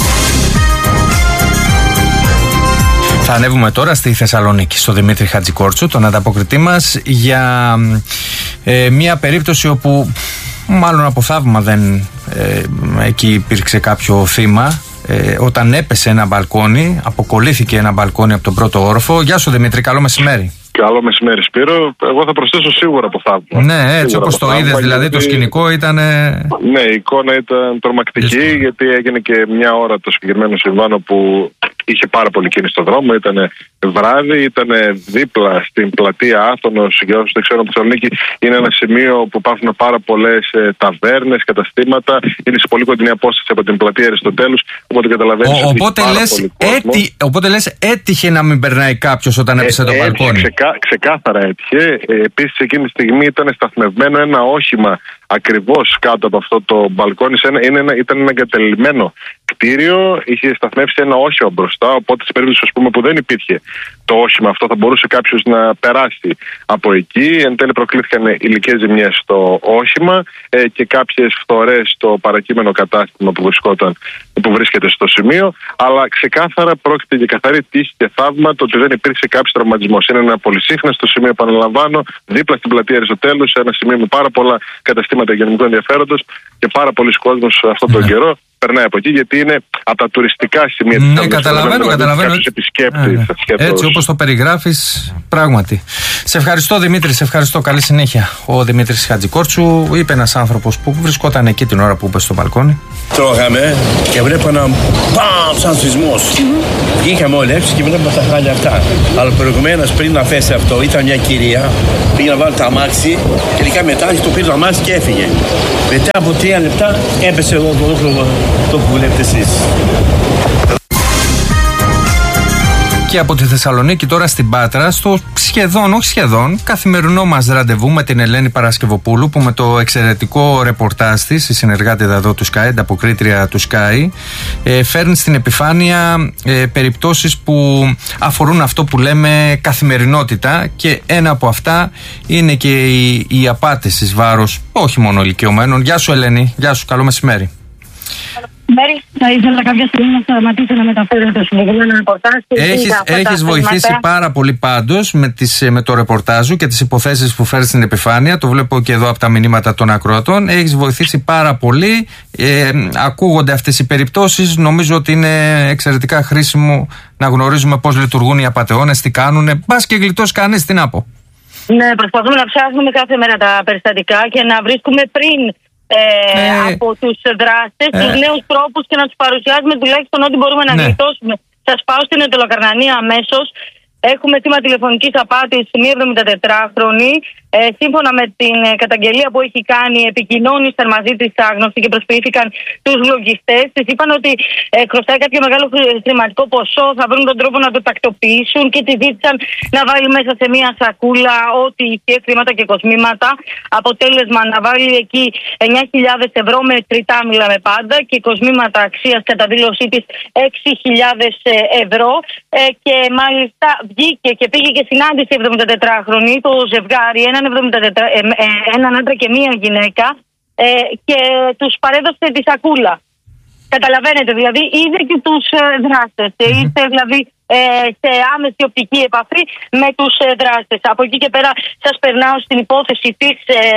Θα ανέβουμε τώρα στη Θεσσαλονίκη, στο Δημήτρη Χατζικόρτσου, τον ανταποκριτή μας, για μια περίπτωση όπου μάλλον από θαύμα δεν εκεί υπήρξε κάποιο θύμα. Όταν έπεσε ένα μπαλκόνι, αποκολλήθηκε ένα μπαλκόνι από τον πρώτο όροφο. Γεια σου Δημήτρη, καλό μεσημέρι. Καλό μεσημέρι Σπύρο. Εγώ θα προσθέσω σίγουρα από θαύμα. Ναι, έτσι όπως το είδες, δηλαδή το σκηνικό ήταν... Ναι, η εικόνα ήταν τρομακτική, γιατί έγινε και μια ώρα το συγκεκριμένο συμβάν που είχε πάρα πολύ κίνηση στον δρόμο. Ήταν βράδυ, ήταν δίπλα στην πλατεία Άθωνος. Για όσους δεν ξέρουν, από Θεσσαλονίκη είναι ένα σημείο που υπάρχουν πάρα πολλές ταβέρνες, καταστήματα. Είναι σε πολύ κοντινή απόσταση από την πλατεία Αριστοτέλους. Οπότε καταλαβαίνεις. Οπότε λες έτυχε να μην περνάει κάποιος όταν έπεσε το μπαλκόνι. Ξεκάθαρα έτυχε. Επίσης εκείνη τη στιγμή ήταν σταθμευμένο ένα όχημα ακριβώς κάτω από αυτό το μπαλκόνι. Ήταν ένα εγκατελειμμένο κτίριο. Είχε σταθμεύσει ένα όχημα μπροστά. Οπότε σε περίπτωση που δεν υπήρχε το όχημα αυτό, θα μπορούσε κάποιος να περάσει από εκεί. Εν τέλει προκλήθηκαν υλικές ζημιές στο όχημα και κάποιες φθορές στο παρακείμενο κατάστημα που βρίσκεται στο σημείο. Αλλά ξεκάθαρα πρόκειται για καθαρή τύχη και θαύμα το ότι δεν υπήρξε κάποιος τραυματισμός. Είναι ένα πολυσύχναστο σημείο, επαναλαμβάνω, δίπλα στην πλατεία Αριστοτέλου, σε ένα σημείο με πάρα πολλά καταστήματα υγειονομικού ενδιαφέροντος και πάρα πολλοί κόσμος αυτόν τον καιρό περνάει από εκεί, γιατί είναι από τα τουριστικά σημεία της Θεσσαλονίκης. Καταλαβαίνω. Έτσι όπως το περιγράφεις, πράγματι. Σε ευχαριστώ, Δημήτρη, σε ευχαριστώ. Καλή συνέχεια. Ο Δημήτρης Χατζικόρτσου, είπε ένας άνθρωπος που βρισκόταν εκεί την ώρα που είπε στο μπαλκόνι. Τρώγαμε και βλέπω ένα μπαμ σαν σεισμός. Βγήκαμε όλοι έξω και βλέπουμε τα χάλια αυτά. Αλλά προηγουμένως, πριν να πέσει αυτό, ήταν μια κυρία, πήγε να βάλει το αμάξι και τελικά μετά το πήρε το αμάξι και έφυγε. Μετά από 3 λεπτά έπεσε εδώ το που βλέπετε εσείς. Και από τη Θεσσαλονίκη τώρα στην Πάτρα, στο όχι σχεδόν, καθημερινό μας ραντεβού με την Ελένη Παρασκευοπούλου, που με το εξαιρετικό ρεπορτάζ της, η συνεργάτη εδώ του Sky, ανταποκρίτρια του Sky, φέρνει στην επιφάνεια περιπτώσεις που αφορούν αυτό που λέμε καθημερινότητα, και ένα από αυτά είναι και οι απάτες εις βάρος όχι μόνο ηλικιωμένων. Γεια σου, Ελένη, γεια σου, καλό μεσημέρι. Θα ήθελα κάποια στιγμή να σταματήσω να μεταφέρω το συγκεκριμένο ρεπορτάζ. Έχεις βοηθήσει πάρα πολύ πάντως με το ρεπορτάζ σου και τις υποθέσεις που φέρεις στην επιφάνεια. Το βλέπω και εδώ από τα μηνύματα των ακροατών. Έχεις βοηθήσει πάρα πολύ. Ακούγονται αυτές οι περιπτώσεις. Νομίζω ότι είναι εξαιρετικά χρήσιμο να γνωρίζουμε πώς λειτουργούν οι απατεώνες, τι κάνουν. Μπας και γλιτώσει κανείς, τι να πω. Ναι, προσπαθούμε να ψάχνουμε κάθε μέρα τα περιστατικά και να βρίσκουμε πριν από τους δράστες τους νέους τρόπους και να τους παρουσιάζουμε τουλάχιστον ό,τι μπορούμε να γλιτώσουμε. Σας πάω στην Ετωλοκαρνανία αμέσως. Έχουμε θύμα τηλεφωνικής απάτης μία 74χρονη. Σύμφωνα με την καταγγελία που έχει κάνει, επικοινώνησαν μαζί της άγνωστοι και προσποιήθηκαν τους λογιστές. Της είπαν ότι χρωστάει κάποιο μεγάλο χρηματικό ποσό, θα βρουν τον τρόπο να το τακτοποιήσουν και τη ζήτησαν να βάλει μέσα σε μία σακούλα ό,τι είχε, χρήματα και κοσμήματα. Αποτέλεσμα να βάλει εκεί 9.000 ευρώ μετρητά, μιλάμε πάντα, και κοσμήματα αξίας κατά δήλωσή της 6.000 ευρώ. Και μάλιστα βγήκε και πήγε και συνάντησε 74χρονη, το ζευγάρι, έναν άντρα και μία γυναίκα, και τους παρέδωσε τη σακούλα. Καταλαβαίνετε, δηλαδή είδε και τους δράστες, ήρθε δηλαδή σε άμεση οπτική επαφή με τους δράστες. Από εκεί και πέρα σας περνάω στην υπόθεση της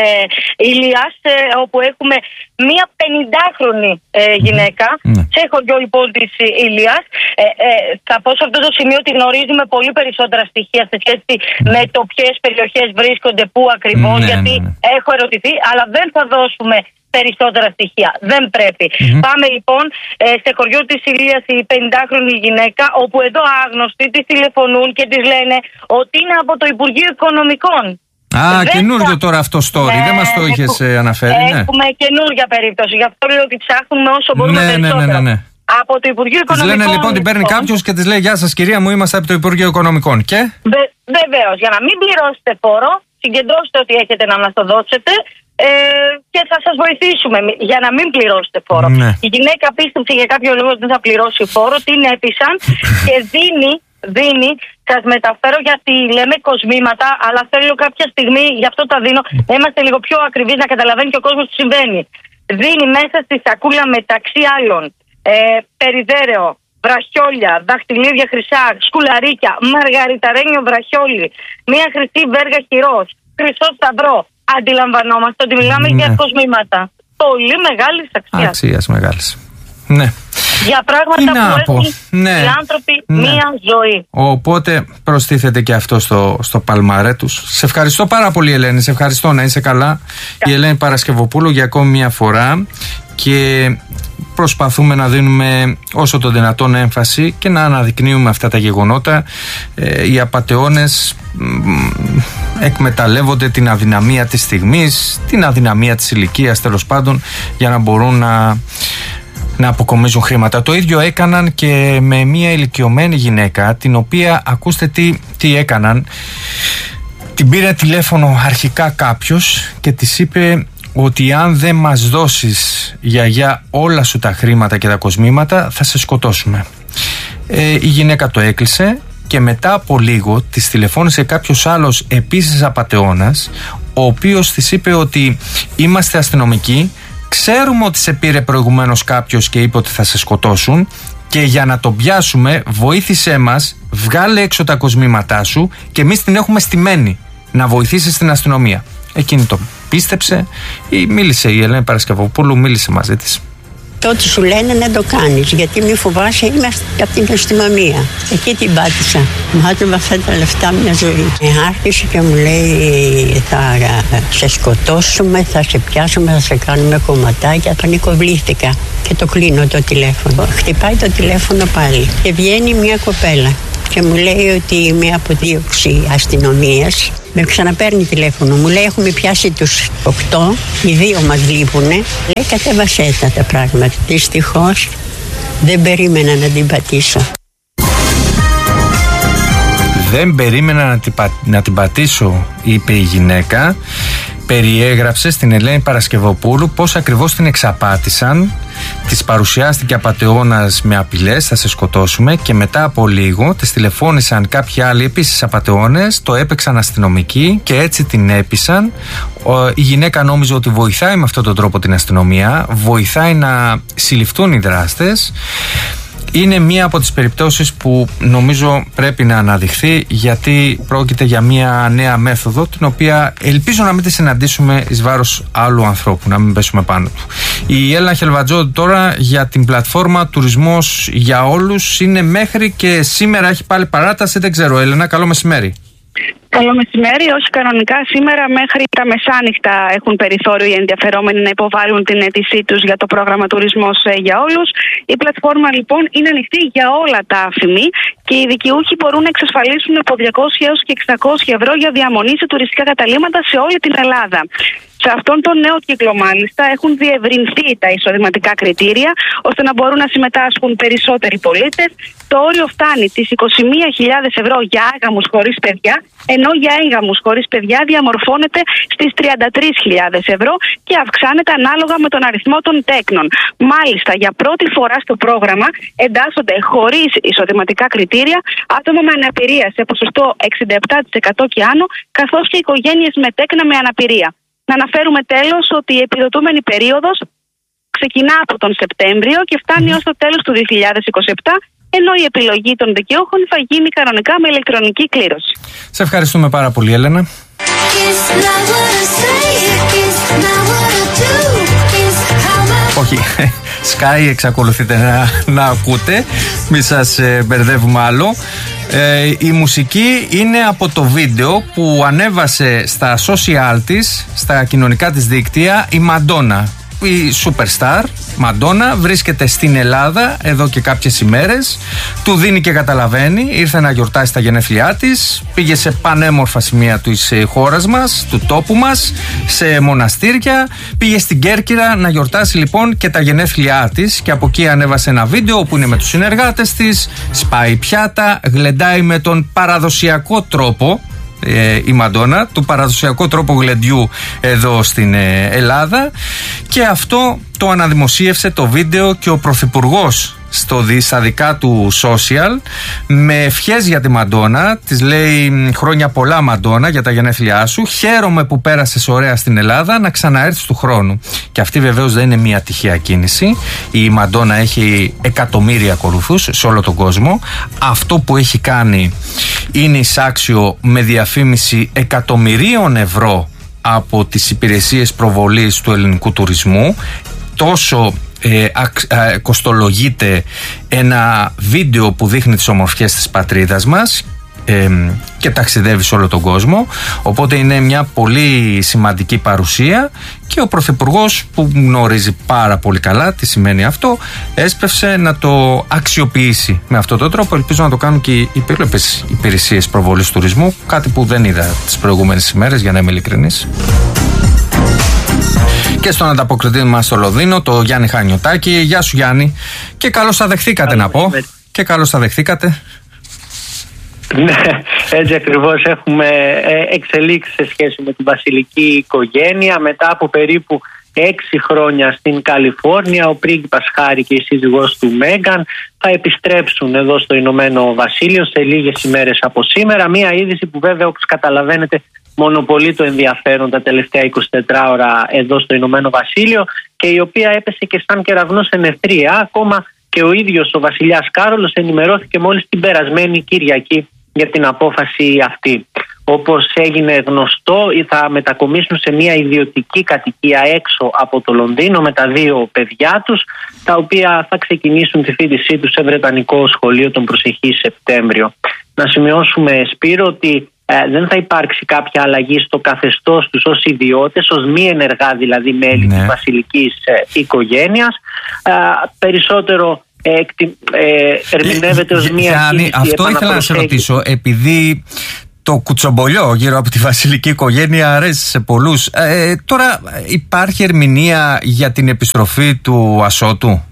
Ηλίας, όπου έχουμε μία 50χρονη γυναίκα σε χωριό λοιπόν της Ηλίας. Θα πω σε αυτό το σημείο ότι γνωρίζουμε πολύ περισσότερα στοιχεία σε σχέση με το ποιες περιοχές βρίσκονται, πού ακριβώς, γιατί έχω ερωτηθεί, αλλά δεν θα δώσουμε περισσότερα στοιχεία. Δεν πρέπει. Πάμε λοιπόν σε χωριό της Ηλίας, η 50χρονη γυναίκα, όπου εδώ άγνωστοι της τηλεφωνούν και της λένε ότι είναι από το Υπουργείο Οικονομικών. Καινούριο τώρα αυτό story. Δεν μας το είχες αναφέρει. Έχουμε καινούρια περίπτωση. Γι' αυτό λέω ότι ψάχνουμε όσο μπορούμε περισσότερο. Από το Υπουργείο Οικονομικών. Της λένε λοιπόν, την παίρνει κάποιος και της λέει: Γεια σας, κυρία μου, είμαστε από το Υπουργείο Οικονομικών. Και βεβαίως, για να μην πληρώσετε φόρο, συγκεντρώστε ό,τι έχετε να μας το δώσετε. Και θα σας βοηθήσουμε για να μην πληρώσετε φόρο. Η γυναίκα πίστεψε για κάποιο λόγο ότι δεν θα πληρώσει φόρο, την έπεισαν και δίνει, σας μεταφέρω γιατί λέμε κοσμήματα, αλλά θέλω κάποια στιγμή, γι' αυτό τα δίνω, να είμαστε λίγο πιο ακριβείς, να καταλαβαίνει και ο κόσμος τι συμβαίνει. Δίνει μέσα στη σακούλα μεταξύ άλλων περιδέρεο, βραχιόλια, δαχτυλίδια χρυσά, σκουλαρίκια, μαργαριταρένιο βραχιόλι, μία χρυσή βέργα χειρός, χρυσό σταυρό. Αντιλαμβανόμαστε ότι μιλάμε για κοσμήματα πολύ μεγάλης αξίας. Μεγάλης. Ναι. Για πράγματα που έχουν οι άνθρωποι μία ζωή. Οπότε προστίθεται και αυτό στο παλμαρέ τους. Σε ευχαριστώ πάρα πολύ, Ελένη. Σε ευχαριστώ, να είσαι καλά. Η Ελένη Παρασκευοπούλου για ακόμη μια φορά, και προσπαθούμε να δίνουμε όσο το δυνατόν έμφαση και να αναδεικνύουμε αυτά τα γεγονότα. Οι απατεώνες εκμεταλλεύονται την αδυναμία της στιγμής, την αδυναμία της ηλικίας, τέλος πάντων, για να μπορούν να αποκομίζουν χρήματα. Το ίδιο έκαναν και με μια ηλικιωμένη γυναίκα, την οποία, ακούστε τι έκαναν. Την πήρε τηλέφωνο αρχικά κάποιος και της είπε ότι αν δεν μας δώσεις, γιαγιά, όλα σου τα χρήματα και τα κοσμήματα, θα σε σκοτώσουμε. Η γυναίκα το έκλεισε και μετά από λίγο της τηλεφώνησε κάποιος άλλος επίσης απατεώνας, ο οποίος της είπε ότι είμαστε αστυνομικοί, ξέρουμε ότι σε πήρε προηγουμένως κάποιος και είπε ότι θα σε σκοτώσουν και για να τον πιάσουμε βοήθησέ μας, βγάλε έξω τα κοσμήματά σου και εμείς την έχουμε στημένη να βοηθήσει στην αστυνομία. Εκείνη το πίστεψε, μίλησε η Ελένη Παρασκευοπούλου, μίλησε μαζί της. Τότε σου λένε να το κάνεις, γιατί μη φοβάσαι, είμαι από την αστυνομία. Εκεί την πάτησα. Μάζευα αυτά τα λεφτά μια ζωή. Άρχισε και μου λέει θα σε σκοτώσουμε, θα σε πιάσουμε, θα σε κάνουμε κομματάκια. Πανικοβλήθηκα και το κλείνω το τηλέφωνο. Χτυπάει το τηλέφωνο πάλι και βγαίνει μια κοπέλα και μου λέει ότι είμαι από δίωξη αστυνομίας. Με ξαναπαίρνει τηλέφωνο, μου λέει έχουμε πιάσει τους 8, οι 2 μας λείπουνε. Λέει κατέβασέ τα πράγματα. Δυστυχώς δεν περίμενα να την πατήσω. Δεν περίμενα να την πατήσω, είπε η γυναίκα. Περιέγραψε στην Ελένη Παρασκευοπούλου πώς ακριβώς την εξαπάτησαν. Της παρουσιάστηκε απατεώνας με απειλές, θα σε σκοτώσουμε, και μετά από λίγο της τηλεφώνησαν κάποιοι άλλοι επίσης απατεώνες, το έπαιξαν αστυνομικοί και έτσι την έπεισαν. Η γυναίκα νόμιζε ότι βοηθάει με αυτόν τον τρόπο την αστυνομία, βοηθάει να συλληφθούν οι δράστες. Είναι μία από τις περιπτώσεις που νομίζω πρέπει να αναδειχθεί, γιατί πρόκειται για μία νέα μέθοδο την οποία ελπίζω να μην τη συναντήσουμε εις βάρος άλλου ανθρώπου, να μην πέσουμε πάνω του. Η Έλληνα Χελβατζό τώρα για την πλατφόρμα Τουρισμός για Όλους είναι μέχρι και σήμερα, έχει πάλι παράταση, δεν ξέρω. Έλληνα, καλό μεσημέρι. Καλό μεσημέρι. Όχι, κανονικά σήμερα μέχρι τα μεσάνυχτα έχουν περιθώριο οι ενδιαφερόμενοι να υποβάλουν την αίτησή τους για το πρόγραμμα Τουρισμός για Όλους. Η πλατφόρμα λοιπόν είναι ανοιχτή για όλα τα ΑΦΜΗ και οι δικαιούχοι μπορούν να εξασφαλίσουν από 200 έως και 600 ευρώ για διαμονή σε τουριστικά καταλύματα σε όλη την Ελλάδα. Σε αυτόν τον νέο κύκλο, μάλιστα, έχουν διευρυνθεί τα εισοδηματικά κριτήρια ώστε να μπορούν να συμμετάσχουν περισσότεροι πολίτες. Το όριο φτάνει τις 21.000 ευρώ για άγαμους χωρίς παιδιά, ενώ για έγγαμους χωρίς παιδιά διαμορφώνεται στις 33.000 ευρώ και αυξάνεται ανάλογα με τον αριθμό των τέκνων. Μάλιστα, για πρώτη φορά στο πρόγραμμα εντάσσονται χωρίς εισοδηματικά κριτήρια άτομα με αναπηρία σε ποσοστό 67% και άνω, καθώς και οικογένειες με τέκνα με αναπηρία. Να αναφέρουμε τέλος ότι η επιδοτούμενη περίοδος ξεκινά από τον Σεπτέμβριο και φτάνει ως το τέλος του 2027, ενώ η επιλογή των δικαιούχων θα γίνει κανονικά με ηλεκτρονική κλήρωση. Σε ευχαριστούμε πάρα πολύ, Έλενα. Όχι, Sky εξακολουθείτε να ακούτε, μη σας μπερδεύουμε άλλο. Η μουσική είναι από το βίντεο που ανέβασε στα social της, στα κοινωνικά της δίκτυα, η Μαντόνα. Η superstar Μαντόνα βρίσκεται στην Ελλάδα εδώ και κάποιες ημέρες. Του δίνει και καταλαβαίνει. Ήρθε να γιορτάσει τα γενέθλιά της. Πήγε σε πανέμορφα σημεία της χώρας μας, του τόπου μας, σε μοναστήρια. Πήγε στην Κέρκυρα να γιορτάσει λοιπόν και τα γενέθλιά της. Και από εκεί ανέβασε ένα βίντεο όπου είναι με τους συνεργάτες της. Σπάει πιάτα, γλεντάει με τον παραδοσιακό τρόπο. Η Μαντόνα, του παραδοσιακού τρόπο γλεντιού εδώ στην Ελλάδα, και αυτό το αναδημοσίευσε το βίντεο και ο Πρωθυπουργός στα δικά του social με ευχές για τη Μαντόνα. Της λέει χρόνια πολλά Μαντόνα για τα γενέθλιά σου, χαίρομαι που πέρασες ωραία στην Ελλάδα, να ξαναέρθεις του χρόνου. Και αυτή βεβαίως δεν είναι μια τυχαία κίνηση. Η Μαντόνα έχει εκατομμύρια ακολουθούς σε όλο τον κόσμο. Αυτό που έχει κάνει είναι εισάξιο με διαφήμιση εκατομμυρίων ευρώ από τις υπηρεσίες προβολής του ελληνικού τουρισμού. Τόσο κοστολογείται ένα βίντεο που δείχνει τις ομορφιές της πατρίδας μας και ταξιδεύει σε όλο τον κόσμο, οπότε είναι μια πολύ σημαντική παρουσία και ο Πρωθυπουργός, που γνωρίζει πάρα πολύ καλά τι σημαίνει αυτό, έσπευσε να το αξιοποιήσει με αυτόν τον τρόπο. Ελπίζω να το κάνουν και οι υπόλοιπες υπηρεσίες προβολής τουρισμού, κάτι που δεν είδα τις προηγούμενες ημέρες, για να είμαι ειλικρινής. Και στον ανταποκριτή μας στο Λονδίνο, το Γιάννη Χανιωτάκη. Γεια σου Γιάννη, και καλώς θα δεχθήκατε να πω. Και καλώς θα δεχθήκατε. Ναι, έτσι ακριβώς. Έχουμε εξελίξει σε σχέση με την βασιλική οικογένεια. Μετά από περίπου 6 χρόνια στην Καλιφόρνια. Ο πρίγκιπας Χάρι και η σύζυγός του Μέγκαν θα επιστρέψουν εδώ στο Ηνωμένο Βασίλειο σε λίγες ημέρες από σήμερα. Μία είδηση που βέβαια, όπως καταλαβαίνετε, μονοπολεί το ενδιαφέρον τα τελευταία 24 ώρα εδώ στο Ηνωμένο Βασίλειο και η οποία έπεσε και σαν κεραυνός εν ευθρία. Ακόμα και ο ίδιος ο βασιλιάς Κάρολος ενημερώθηκε μόλις την περασμένη Κυριακή για την απόφαση αυτή. Όπως έγινε γνωστό, θα μετακομίσουν σε μια ιδιωτική κατοικία έξω από το Λονδίνο με τα 2 παιδιά τους, τα οποία θα ξεκινήσουν τη φοιτησή τους σε βρετανικό σχολείο τον προσεχή Σεπτέμβριο. Να σημειώσουμε, Σπύρο, ότι δεν θα υπάρξει κάποια αλλαγή στο καθεστώς τους ως ιδιώτες, ως μη ενεργά δηλαδή μέλη της βασιλικής οικογένειας. Περισσότερο ερμηνεύεται ως μία κίνηση. Αυτό ήθελα να σε ρωτήσω, επειδή το κουτσομπολιό γύρω από τη βασιλική οικογένεια αρέσει σε πολλούς, τώρα υπάρχει ερμηνεία για την επιστροφή του Ασώτου?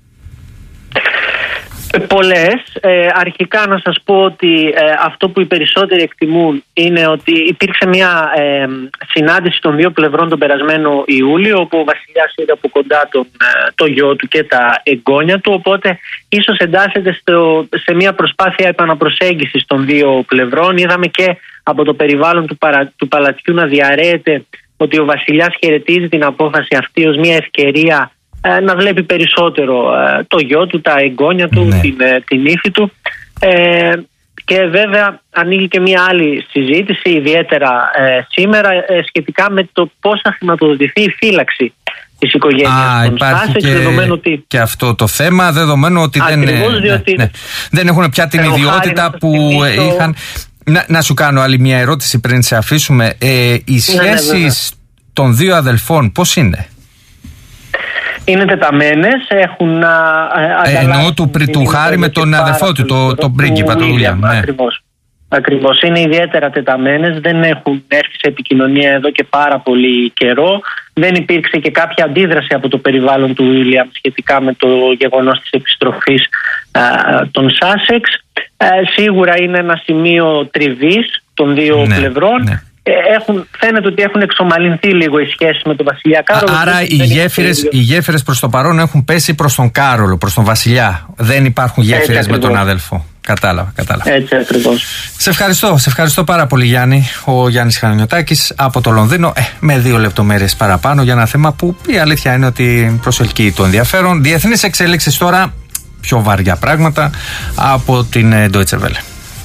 Πολλές. Αρχικά να σας πω ότι αυτό που οι περισσότεροι εκτιμούν είναι ότι υπήρξε μια συνάντηση των 2 πλευρών τον περασμένο Ιούλιο, όπου ο βασιλιάς είδε από κοντά το γιο του και τα εγγόνια του, οπότε ίσως εντάσσεται σε μια προσπάθεια επαναπροσέγγισης των 2 πλευρών. Είδαμε και από το περιβάλλον του παλατιού να διαρρέεται ότι ο βασιλιάς χαιρετίζει την απόφαση αυτή ως μια ευκαιρία να βλέπει περισσότερο το γιο του, τα εγγόνια του, την ύφη του, και βέβαια ανοίγει και μια άλλη συζήτηση, ιδιαίτερα σήμερα, σχετικά με το πώς θα χρηματοδοτηθεί η φύλαξη της οικογένειας των Σάσεξ, δεδομένου ότι και αυτό το θέμα, δεδομένου ότι δεν έχουν πια την ιδιότητα που είχαν. Να σου κάνω άλλη μια ερώτηση πριν σε αφήσουμε. Οι σχέσεις των 2 αδελφών πώς είναι? Είναι τεταμένες, έχουν εννοώ του Χάρη με τον αδελφό του, τον πρίγκιπα, τον William. Ακριβώς, είναι ιδιαίτερα τεταμένες, δεν έχουν έρθει σε επικοινωνία εδώ και πάρα πολύ καιρό. Δεν υπήρξε και κάποια αντίδραση από το περιβάλλον του William σχετικά με το γεγονός της επιστροφής των Σάσεξ. Σίγουρα είναι ένα σημείο τριβής των 2 πλευρών. Φαίνεται ότι έχουν εξομαλυνθεί λίγο οι σχέσεις με τον βασιλιά Κάρολο. Άρα οι γέφυρες προς το παρόν έχουν πέσει προς τον Κάρολο, προς τον βασιλιά. Δεν υπάρχουν γέφυρες με τον αδελφό. Κατάλαβα. Έτσι ακριβώς. Σε ευχαριστώ πάρα πολύ, Γιάννη. Ο Γιάννης Χανιωτάκης από το Λονδίνο, με 2 λεπτομέρειες παραπάνω για ένα θέμα που η αλήθεια είναι ότι προσελκύει το ενδιαφέρον. Διεθνείς εξέλιξεις τώρα, πιο βαριά πράγματα από την Deutsche Welle.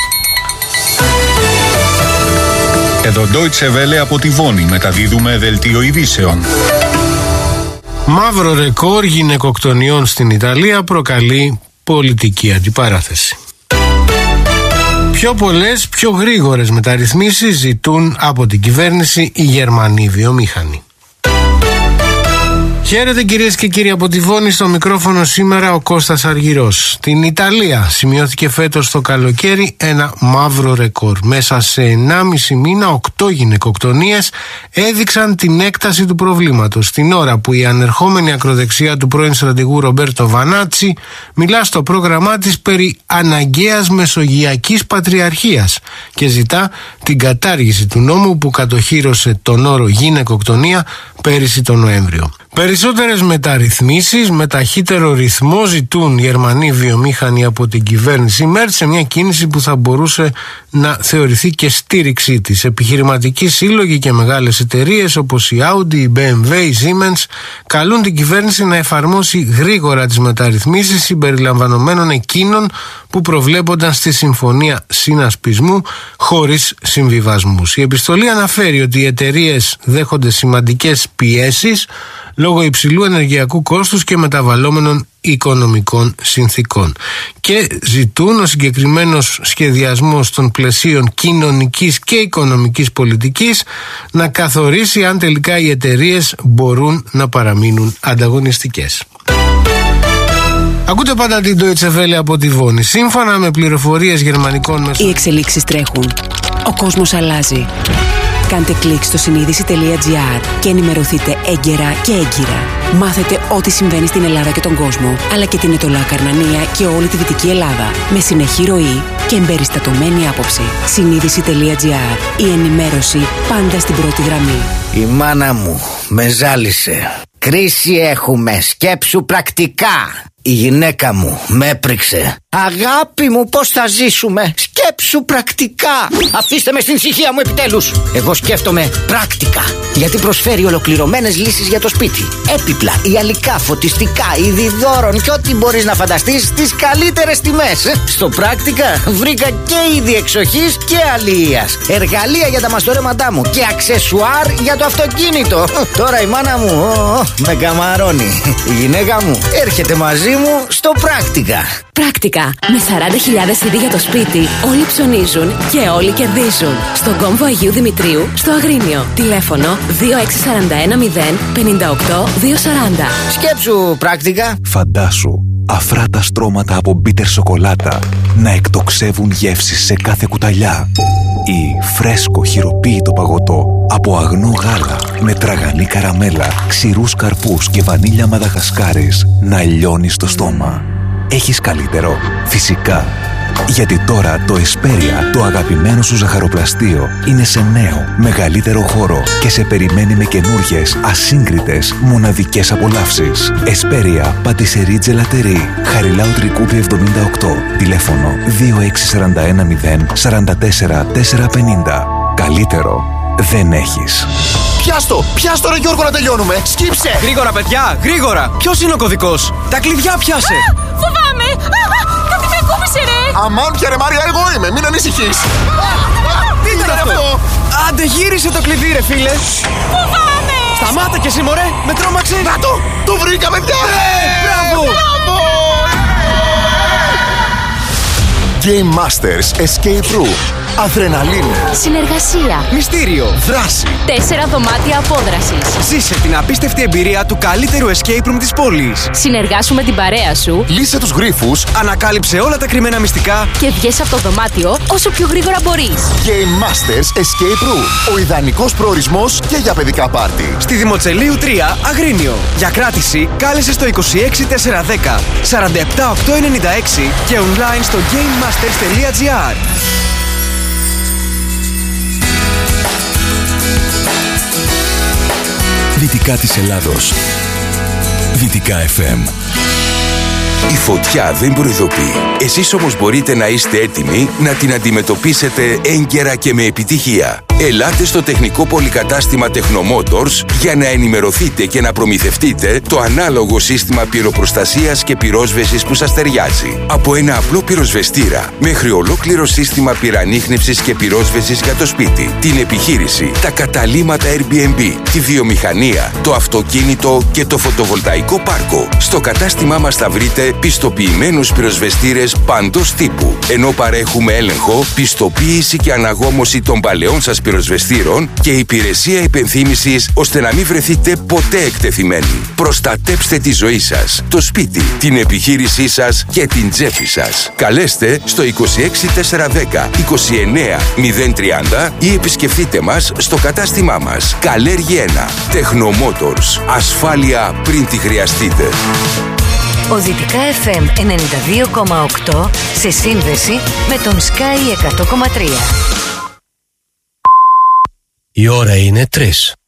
Εδώ Deutsche Welle από τη Βόνη, μεταδίδουμε δελτίο ειδήσεων. Μαύρο ρεκόρ γυναικοκτονιών στην Ιταλία προκαλεί πολιτική αντιπαράθεση. Πιο πολλές, πιο γρήγορες μεταρρυθμίσεις ζητούν από την κυβέρνηση οι Γερμανοί βιομήχανοι. Χαίρετε κυρίες και κύριοι, από τη Βόνη στο μικρόφωνο σήμερα ο Κώστας Αργυρός. Στην Ιταλία σημειώθηκε φέτος το καλοκαίρι ένα μαύρο ρεκόρ. Μέσα σε 1,5 μήνα 8 γυναικοκτονίες έδειξαν την έκταση του προβλήματος. Την ώρα που η ανερχόμενη ακροδεξιά του πρώην στρατηγού Ρομπέρτο Βανάτσι μιλά στο πρόγραμμά της περί αναγκαίας μεσογειακής πατριαρχίας και ζητά την κατάργηση του νόμου που κατοχύρωσε τον όρο γυναικοκτονία πέρυσι τον Νοέμβριο. Περισσότερες μεταρρυθμίσεις με ταχύτερο ρυθμό ζητούν οι Γερμανοί βιομήχανοι από την κυβέρνηση ΜΕΡΤ, σε μια κίνηση που θα μπορούσε να θεωρηθεί και στήριξή της. Επιχειρηματικοί σύλλογοι και μεγάλες εταιρείες όπως η Audi, η BMW, η Siemens καλούν την κυβέρνηση να εφαρμόσει γρήγορα τις μεταρρυθμίσεις συμπεριλαμβανομένων εκείνων που προβλέπονταν στη Συμφωνία Συνασπισμού χωρίς συμβιβασμούς. Η επιστολή αναφέρει ότι οι εταιρείες δέχονται σημαντικές πιέσεις λόγω υψηλού ενεργειακού κόστους και μεταβαλλόμενων οικονομικών συνθήκων και ζητούν ο συγκεκριμένος σχεδιασμός των πλαισίων κοινωνικής και οικονομικής πολιτικής να καθορίσει αν τελικά οι εταιρείες μπορούν να παραμείνουν ανταγωνιστικές. Ακούτε πάντα την Deutsche Welle από τη Βόνη. Σύμφωνα με πληροφορίες γερμανικών μέσων. Οι εξελίξεις τρέχουν. Ο κόσμος αλλάζει. Κάντε κλικ στο συνείδηση.gr και ενημερωθείτε έγκαιρα και έγκυρα. Μάθετε ό,τι συμβαίνει στην Ελλάδα και τον κόσμο, αλλά και την Αιτωλά Καρνανία και όλη τη Δυτική Ελλάδα. Με συνεχή ροή και εμπεριστατωμένη άποψη. Συνείδηση.gr. Η ενημέρωση πάντα στην πρώτη γραμμή. Η μάνα μου με ζάλισε. Κρίση έχουμε, σκέψου πρακτικά. Η γυναίκα μου με έπριξε. Αγάπη μου, πώς θα ζήσουμε? Σκέψου πρακτικά. Αφήστε με στην ησυχία μου επιτέλους. Εγώ σκέφτομαι πράκτικα, γιατί προσφέρει ολοκληρωμένες λύσεις για το σπίτι. Έπιπλα, υλικά, φωτιστικά, είδη δώρων και ό,τι μπορείς να φανταστείς στις καλύτερες τιμές. Στο πράκτικα βρήκα και είδη εξοχής και αλληλείας, εργαλεία για τα μαστορέματά μου και αξεσουάρ για το αυτοκίνητο. Τώρα η μάνα μου με καμαρώνει. Η γυναίκα μου έρχεται μαζί μου στο πράκτικα. Πράκτικα. Με 40.000 είδη για το σπίτι, όλοι ψωνίζουν και όλοι κερδίζουν. Στον κόμβο Αγίου Δημητρίου, στο Αγρίνιο. Τηλέφωνο 2641 058 240. Σκέψου πράκτικα. Φαντάσου αφράτα στρώματα από μπίτερ σοκολάτα να εκτοξεύουν γεύσεις σε κάθε κουταλιά. Ή φρέσκο χειροποίητο παγωτό από αγνό γάλα με τραγανή καραμέλα, ξηρούς καρπούς και βανίλια μαδαγασκάρης να λιώνει στο στόμα. Έχεις καλύτερο? Φυσικά. Γιατί τώρα το Εσπέρια, το αγαπημένο σου ζαχαροπλαστείο, είναι σε νέο, μεγαλύτερο χώρο και σε περιμένει με καινούργιες, ασύγκριτες, μοναδικές απολαύσεις. Εσπέρια, πατησερί τζελατερί, Χαριλάου Τρικούπη 78, τηλέφωνο 2641 044 450. Καλύτερο δεν έχεις. Πιάστο ρε Γιώργο, να τελειώνουμε. Σκύψε! Γρήγορα παιδιά, γρήγορα. Ποιος είναι ο κωδικός? Τα κλειδιά πιάσε. Φοβάμαι. Κάτι με κούμπησε ρε. Αμάν πια ρε Μάρια, εγώ είμαι, μην ανησυχείς. Τι ήταν αυτό? Άντε γύρισε το κλειδί ρε φίλε. Φοβάμαι. Σταμάτα και εσύ μωρέ, με τρόμαξε. Να το βρήκα παιδιά. Μπράβο. Game Masters Escape Room. Αδρεναλίνη. Συνεργασία. Μυστήριο. Δράση. 4 δωμάτια απόδρασης. Ζήσε την απίστευτη εμπειρία του καλύτερου escape room της πόλης. Συνεργάσου με την παρέα σου. Λύσε τους γρίφους. Ανακάλυψε όλα τα κρυμμένα μυστικά. Και βγες από το δωμάτιο όσο πιο γρήγορα μπορείς. Game Masters Escape Room. Ο ιδανικός προορισμός και για παιδικά πάρτι. Στη Δημοτσελείου 3, Αγρίνιο. Για κράτηση κάλεσε στο 26410 47896 και online στο gamemasters.gr. Δυτικά της Ελλάδος. Δυτικά FM. Η φωτιά δεν προειδοποιεί. Εσείς όμως μπορείτε να είστε έτοιμοι να την αντιμετωπίσετε έγκαιρα και με επιτυχία. Ελάτε στο τεχνικό πολυκατάστημα Technomotors για να ενημερωθείτε και να προμηθευτείτε το ανάλογο σύστημα πυροπροστασίας και πυρόσβεσης που σας ταιριάζει. Από ένα απλό πυροσβεστήρα μέχρι ολόκληρο σύστημα πυρανίχνευσης και πυρόσβεσης για το σπίτι, την επιχείρηση, τα καταλύματα Airbnb, τη βιομηχανία, το αυτοκίνητο και το φωτοβολταϊκό πάρκο. Στο κατάστημά μας θα βρείτε πιστοποιημένους πυροσβεστήρες παντός τύπου, ενώ παρέχουμε έλεγχο, πιστοποίηση και αναγόμωση των παλαιών σας πυροσβεστήρων και υπηρεσία υπενθύμησης ώστε να μην βρεθείτε ποτέ εκτεθειμένοι. Προστατέψτε τη ζωή σας, το σπίτι, την επιχείρησή σας και την τσέπη σας. Καλέστε στο 26410 29 030 ή επισκεφτείτε μας στο κατάστημά μας. Καλέργη 1. Technomotors. Ασφάλεια πριν τη χρειαστείτε. Ο Δυτικά FM 92,8 σε σύνδεση με τον Sky 100,3. Η ώρα είναι 3.